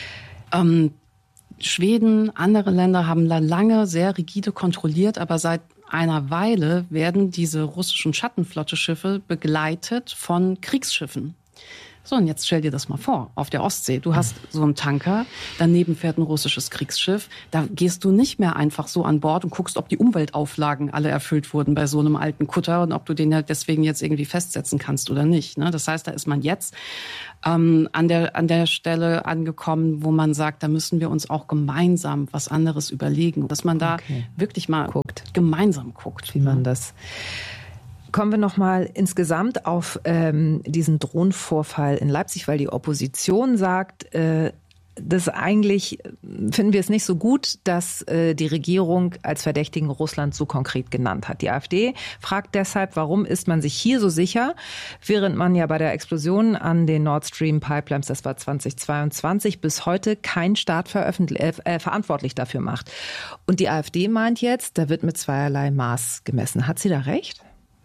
Schweden, andere Länder haben da lange sehr rigide kontrolliert, aber seit einer Weile werden diese russischen Schattenflotte-Schiffe begleitet von Kriegsschiffen. So, und jetzt stell dir das mal vor, auf der Ostsee. Du hast so einen Tanker, daneben fährt ein russisches Kriegsschiff. Da gehst du nicht mehr einfach so an Bord und guckst, ob die Umweltauflagen alle erfüllt wurden bei so einem alten Kutter und ob du den ja deswegen jetzt irgendwie festsetzen kannst oder nicht. Ne? Das heißt, da ist man jetzt an der Stelle angekommen, wo man sagt, da müssen wir uns auch gemeinsam was anderes überlegen. Dass man da wirklich mal gemeinsam guckt. Wie man das... Kommen wir noch mal insgesamt auf diesen Drohnenvorfall in Leipzig, weil die Opposition sagt, das eigentlich finden wir es nicht so gut, dass die Regierung als Verdächtigen Russland so konkret genannt hat. Die AfD fragt deshalb, warum ist man sich hier so sicher, während man ja bei der Explosion an den Nord Stream Pipelines, das war 2022, bis heute keinen Staat verantwortlich dafür macht. Und die AfD meint jetzt, da wird mit zweierlei Maß gemessen. Hat sie da recht?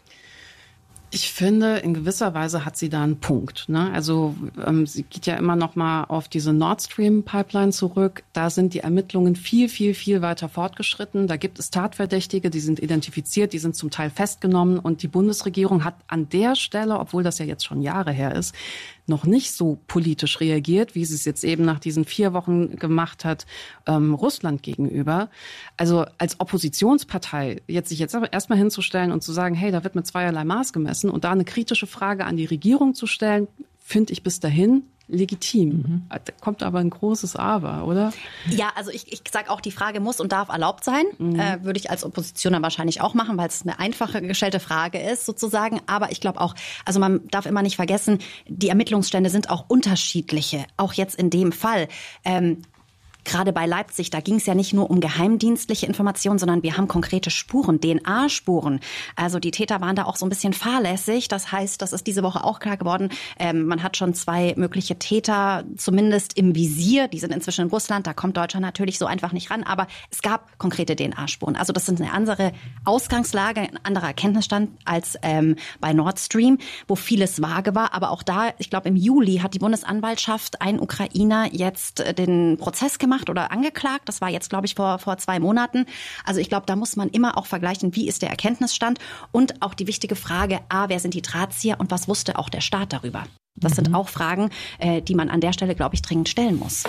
Ich finde, in gewisser Weise hat sie da einen Punkt. Ne? Also sie geht ja immer noch mal auf diese Nord Stream Pipeline zurück. Da sind die Ermittlungen viel, viel, viel weiter fortgeschritten. Da gibt es Tatverdächtige, die sind identifiziert, die sind zum Teil festgenommen. Und die Bundesregierung hat an der Stelle, obwohl das ja jetzt schon Jahre her ist, noch nicht so politisch reagiert, wie sie es jetzt eben nach diesen 4 Wochen gemacht hat, Russland gegenüber. Also als Oppositionspartei sich jetzt aber erstmal hinzustellen und zu sagen, hey, da wird mit zweierlei Maß gemessen und da eine kritische Frage an die Regierung zu stellen, finde ich bis dahin legitim. Da kommt aber ein großes Aber, oder? Ja, also ich sage auch, die Frage muss und darf erlaubt sein. Würde ich als Opposition dann wahrscheinlich auch machen, weil es eine einfache gestellte Frage ist sozusagen. Aber ich glaube auch, also man darf immer nicht vergessen, die Ermittlungsstände sind auch unterschiedliche. Auch jetzt in dem Fall. Gerade bei Leipzig, da ging es ja nicht nur um geheimdienstliche Informationen, sondern wir haben konkrete Spuren, DNA-Spuren. Also die Täter waren da auch so ein bisschen fahrlässig. Das heißt, das ist diese Woche auch klar geworden. Man hat schon 2 mögliche Täter zumindest im Visier. Die sind inzwischen in Russland. Da kommt Deutschland natürlich so einfach nicht ran. Aber es gab konkrete DNA-Spuren. Also das ist eine andere Ausgangslage, ein anderer Erkenntnisstand als bei Nord Stream, wo vieles vage war. Aber auch da, ich glaube, im Juli hat die Bundesanwaltschaft einen Ukrainer jetzt den Prozess gemacht oder angeklagt. Das war jetzt, glaube ich, vor 2 Monaten. Also ich glaube, da muss man immer auch vergleichen, wie ist der Erkenntnisstand und auch die wichtige Frage, wer sind die Drahtzieher und was wusste auch der Staat darüber? Das sind auch Fragen, die man an der Stelle, glaube ich, dringend stellen muss.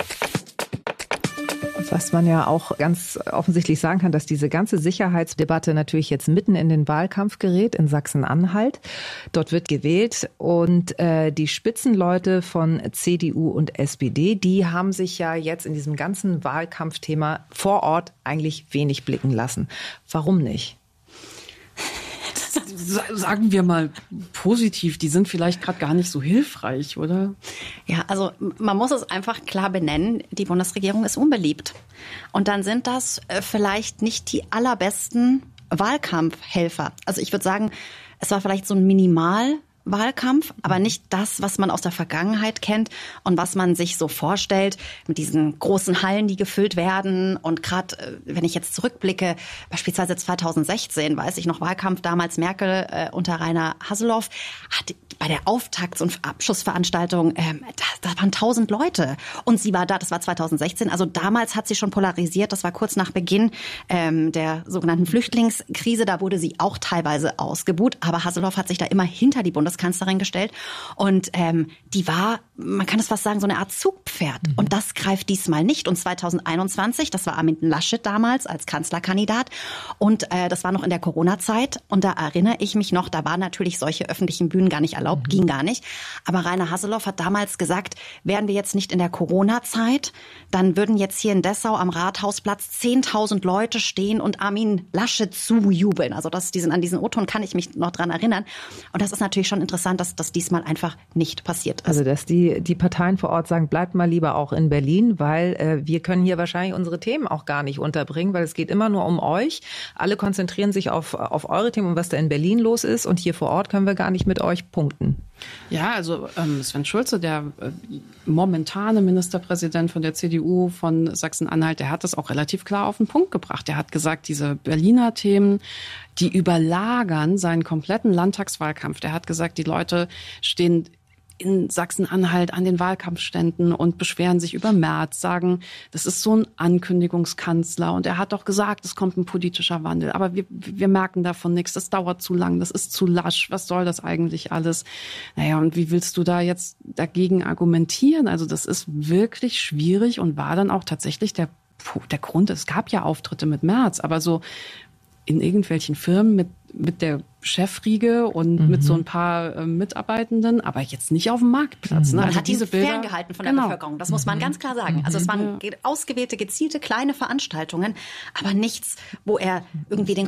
Was man ja auch ganz offensichtlich sagen kann, dass diese ganze Sicherheitsdebatte natürlich jetzt mitten in den Wahlkampf gerät in Sachsen-Anhalt. Dort wird gewählt und die Spitzenleute von CDU und SPD, die haben sich ja jetzt in diesem ganzen Wahlkampfthema vor Ort eigentlich wenig blicken lassen. Warum nicht? Sagen wir mal positiv, die sind vielleicht gerade gar nicht so hilfreich, oder? Ja, also man muss es einfach klar benennen, die Bundesregierung ist unbeliebt. Und dann sind das vielleicht nicht die allerbesten Wahlkampfhelfer. Also ich würde sagen, es war vielleicht so ein Wahlkampf, aber nicht das, was man aus der Vergangenheit kennt und was man sich so vorstellt mit diesen großen Hallen, die gefüllt werden. Und gerade, wenn ich jetzt zurückblicke, beispielsweise 2016, weiß ich noch, Wahlkampf damals Merkel unter Rainer Haseloff, hat bei der Auftakts- und Abschlussveranstaltung, da waren 1000 Leute. Und sie war da, das war 2016. Also damals hat sie schon polarisiert. Das war kurz nach Beginn der sogenannten Flüchtlingskrise. Da wurde sie auch teilweise ausgebuht. Aber Haseloff hat sich da immer hinter die Bundeskanzlerin gestellt. Und die war, man kann es fast sagen, so eine Art Zugpferd. Und das greift diesmal nicht. Und 2021, das war Armin Laschet damals als Kanzlerkandidat. Und das war noch in der Corona-Zeit. Und da erinnere ich mich noch, da waren natürlich solche öffentlichen Bühnen gar nicht erlaubt, ging gar nicht. Aber Rainer Haseloff hat damals gesagt, wären wir jetzt nicht in der Corona-Zeit, dann würden jetzt hier in Dessau am Rathausplatz 10.000 Leute stehen und Armin Laschet zujubeln. Also an diesen O-Ton kann ich mich noch dran erinnern. Und das ist natürlich schon interessant, dass das diesmal einfach nicht passiert ist. Also dass die Parteien vor Ort sagen, bleibt mal lieber auch in Berlin, weil wir können hier wahrscheinlich unsere Themen auch gar nicht unterbringen, weil es geht immer nur um euch. Alle konzentrieren sich auf eure Themen und was da in Berlin los ist. Und hier vor Ort können wir gar nicht mit euch punkten. Ja, also Sven Schulze, der momentane Ministerpräsident von der CDU von Sachsen-Anhalt, der hat das auch relativ klar auf den Punkt gebracht. Der hat gesagt, diese Berliner Themen, die überlagern seinen kompletten Landtagswahlkampf. Der hat gesagt, die Leute stehen in Sachsen-Anhalt an den Wahlkampfständen und beschweren sich über Merz, sagen, das ist so ein Ankündigungskanzler und er hat doch gesagt, es kommt ein politischer Wandel, aber wir merken davon nichts, das dauert zu lang, das ist zu lasch, was soll das eigentlich alles? Naja, und wie willst du da jetzt dagegen argumentieren? Also das ist wirklich schwierig und war dann auch tatsächlich der Grund, es gab ja Auftritte mit Merz, aber so in irgendwelchen Firmen mit der Chefriege und mit so ein paar Mitarbeitenden, aber jetzt nicht auf dem Marktplatz. Ne? Man Also hat diese Bilder ferngehalten von der Bevölkerung, das muss man ganz klar sagen. Also es waren ausgewählte, gezielte, kleine Veranstaltungen, aber nichts, wo er irgendwie den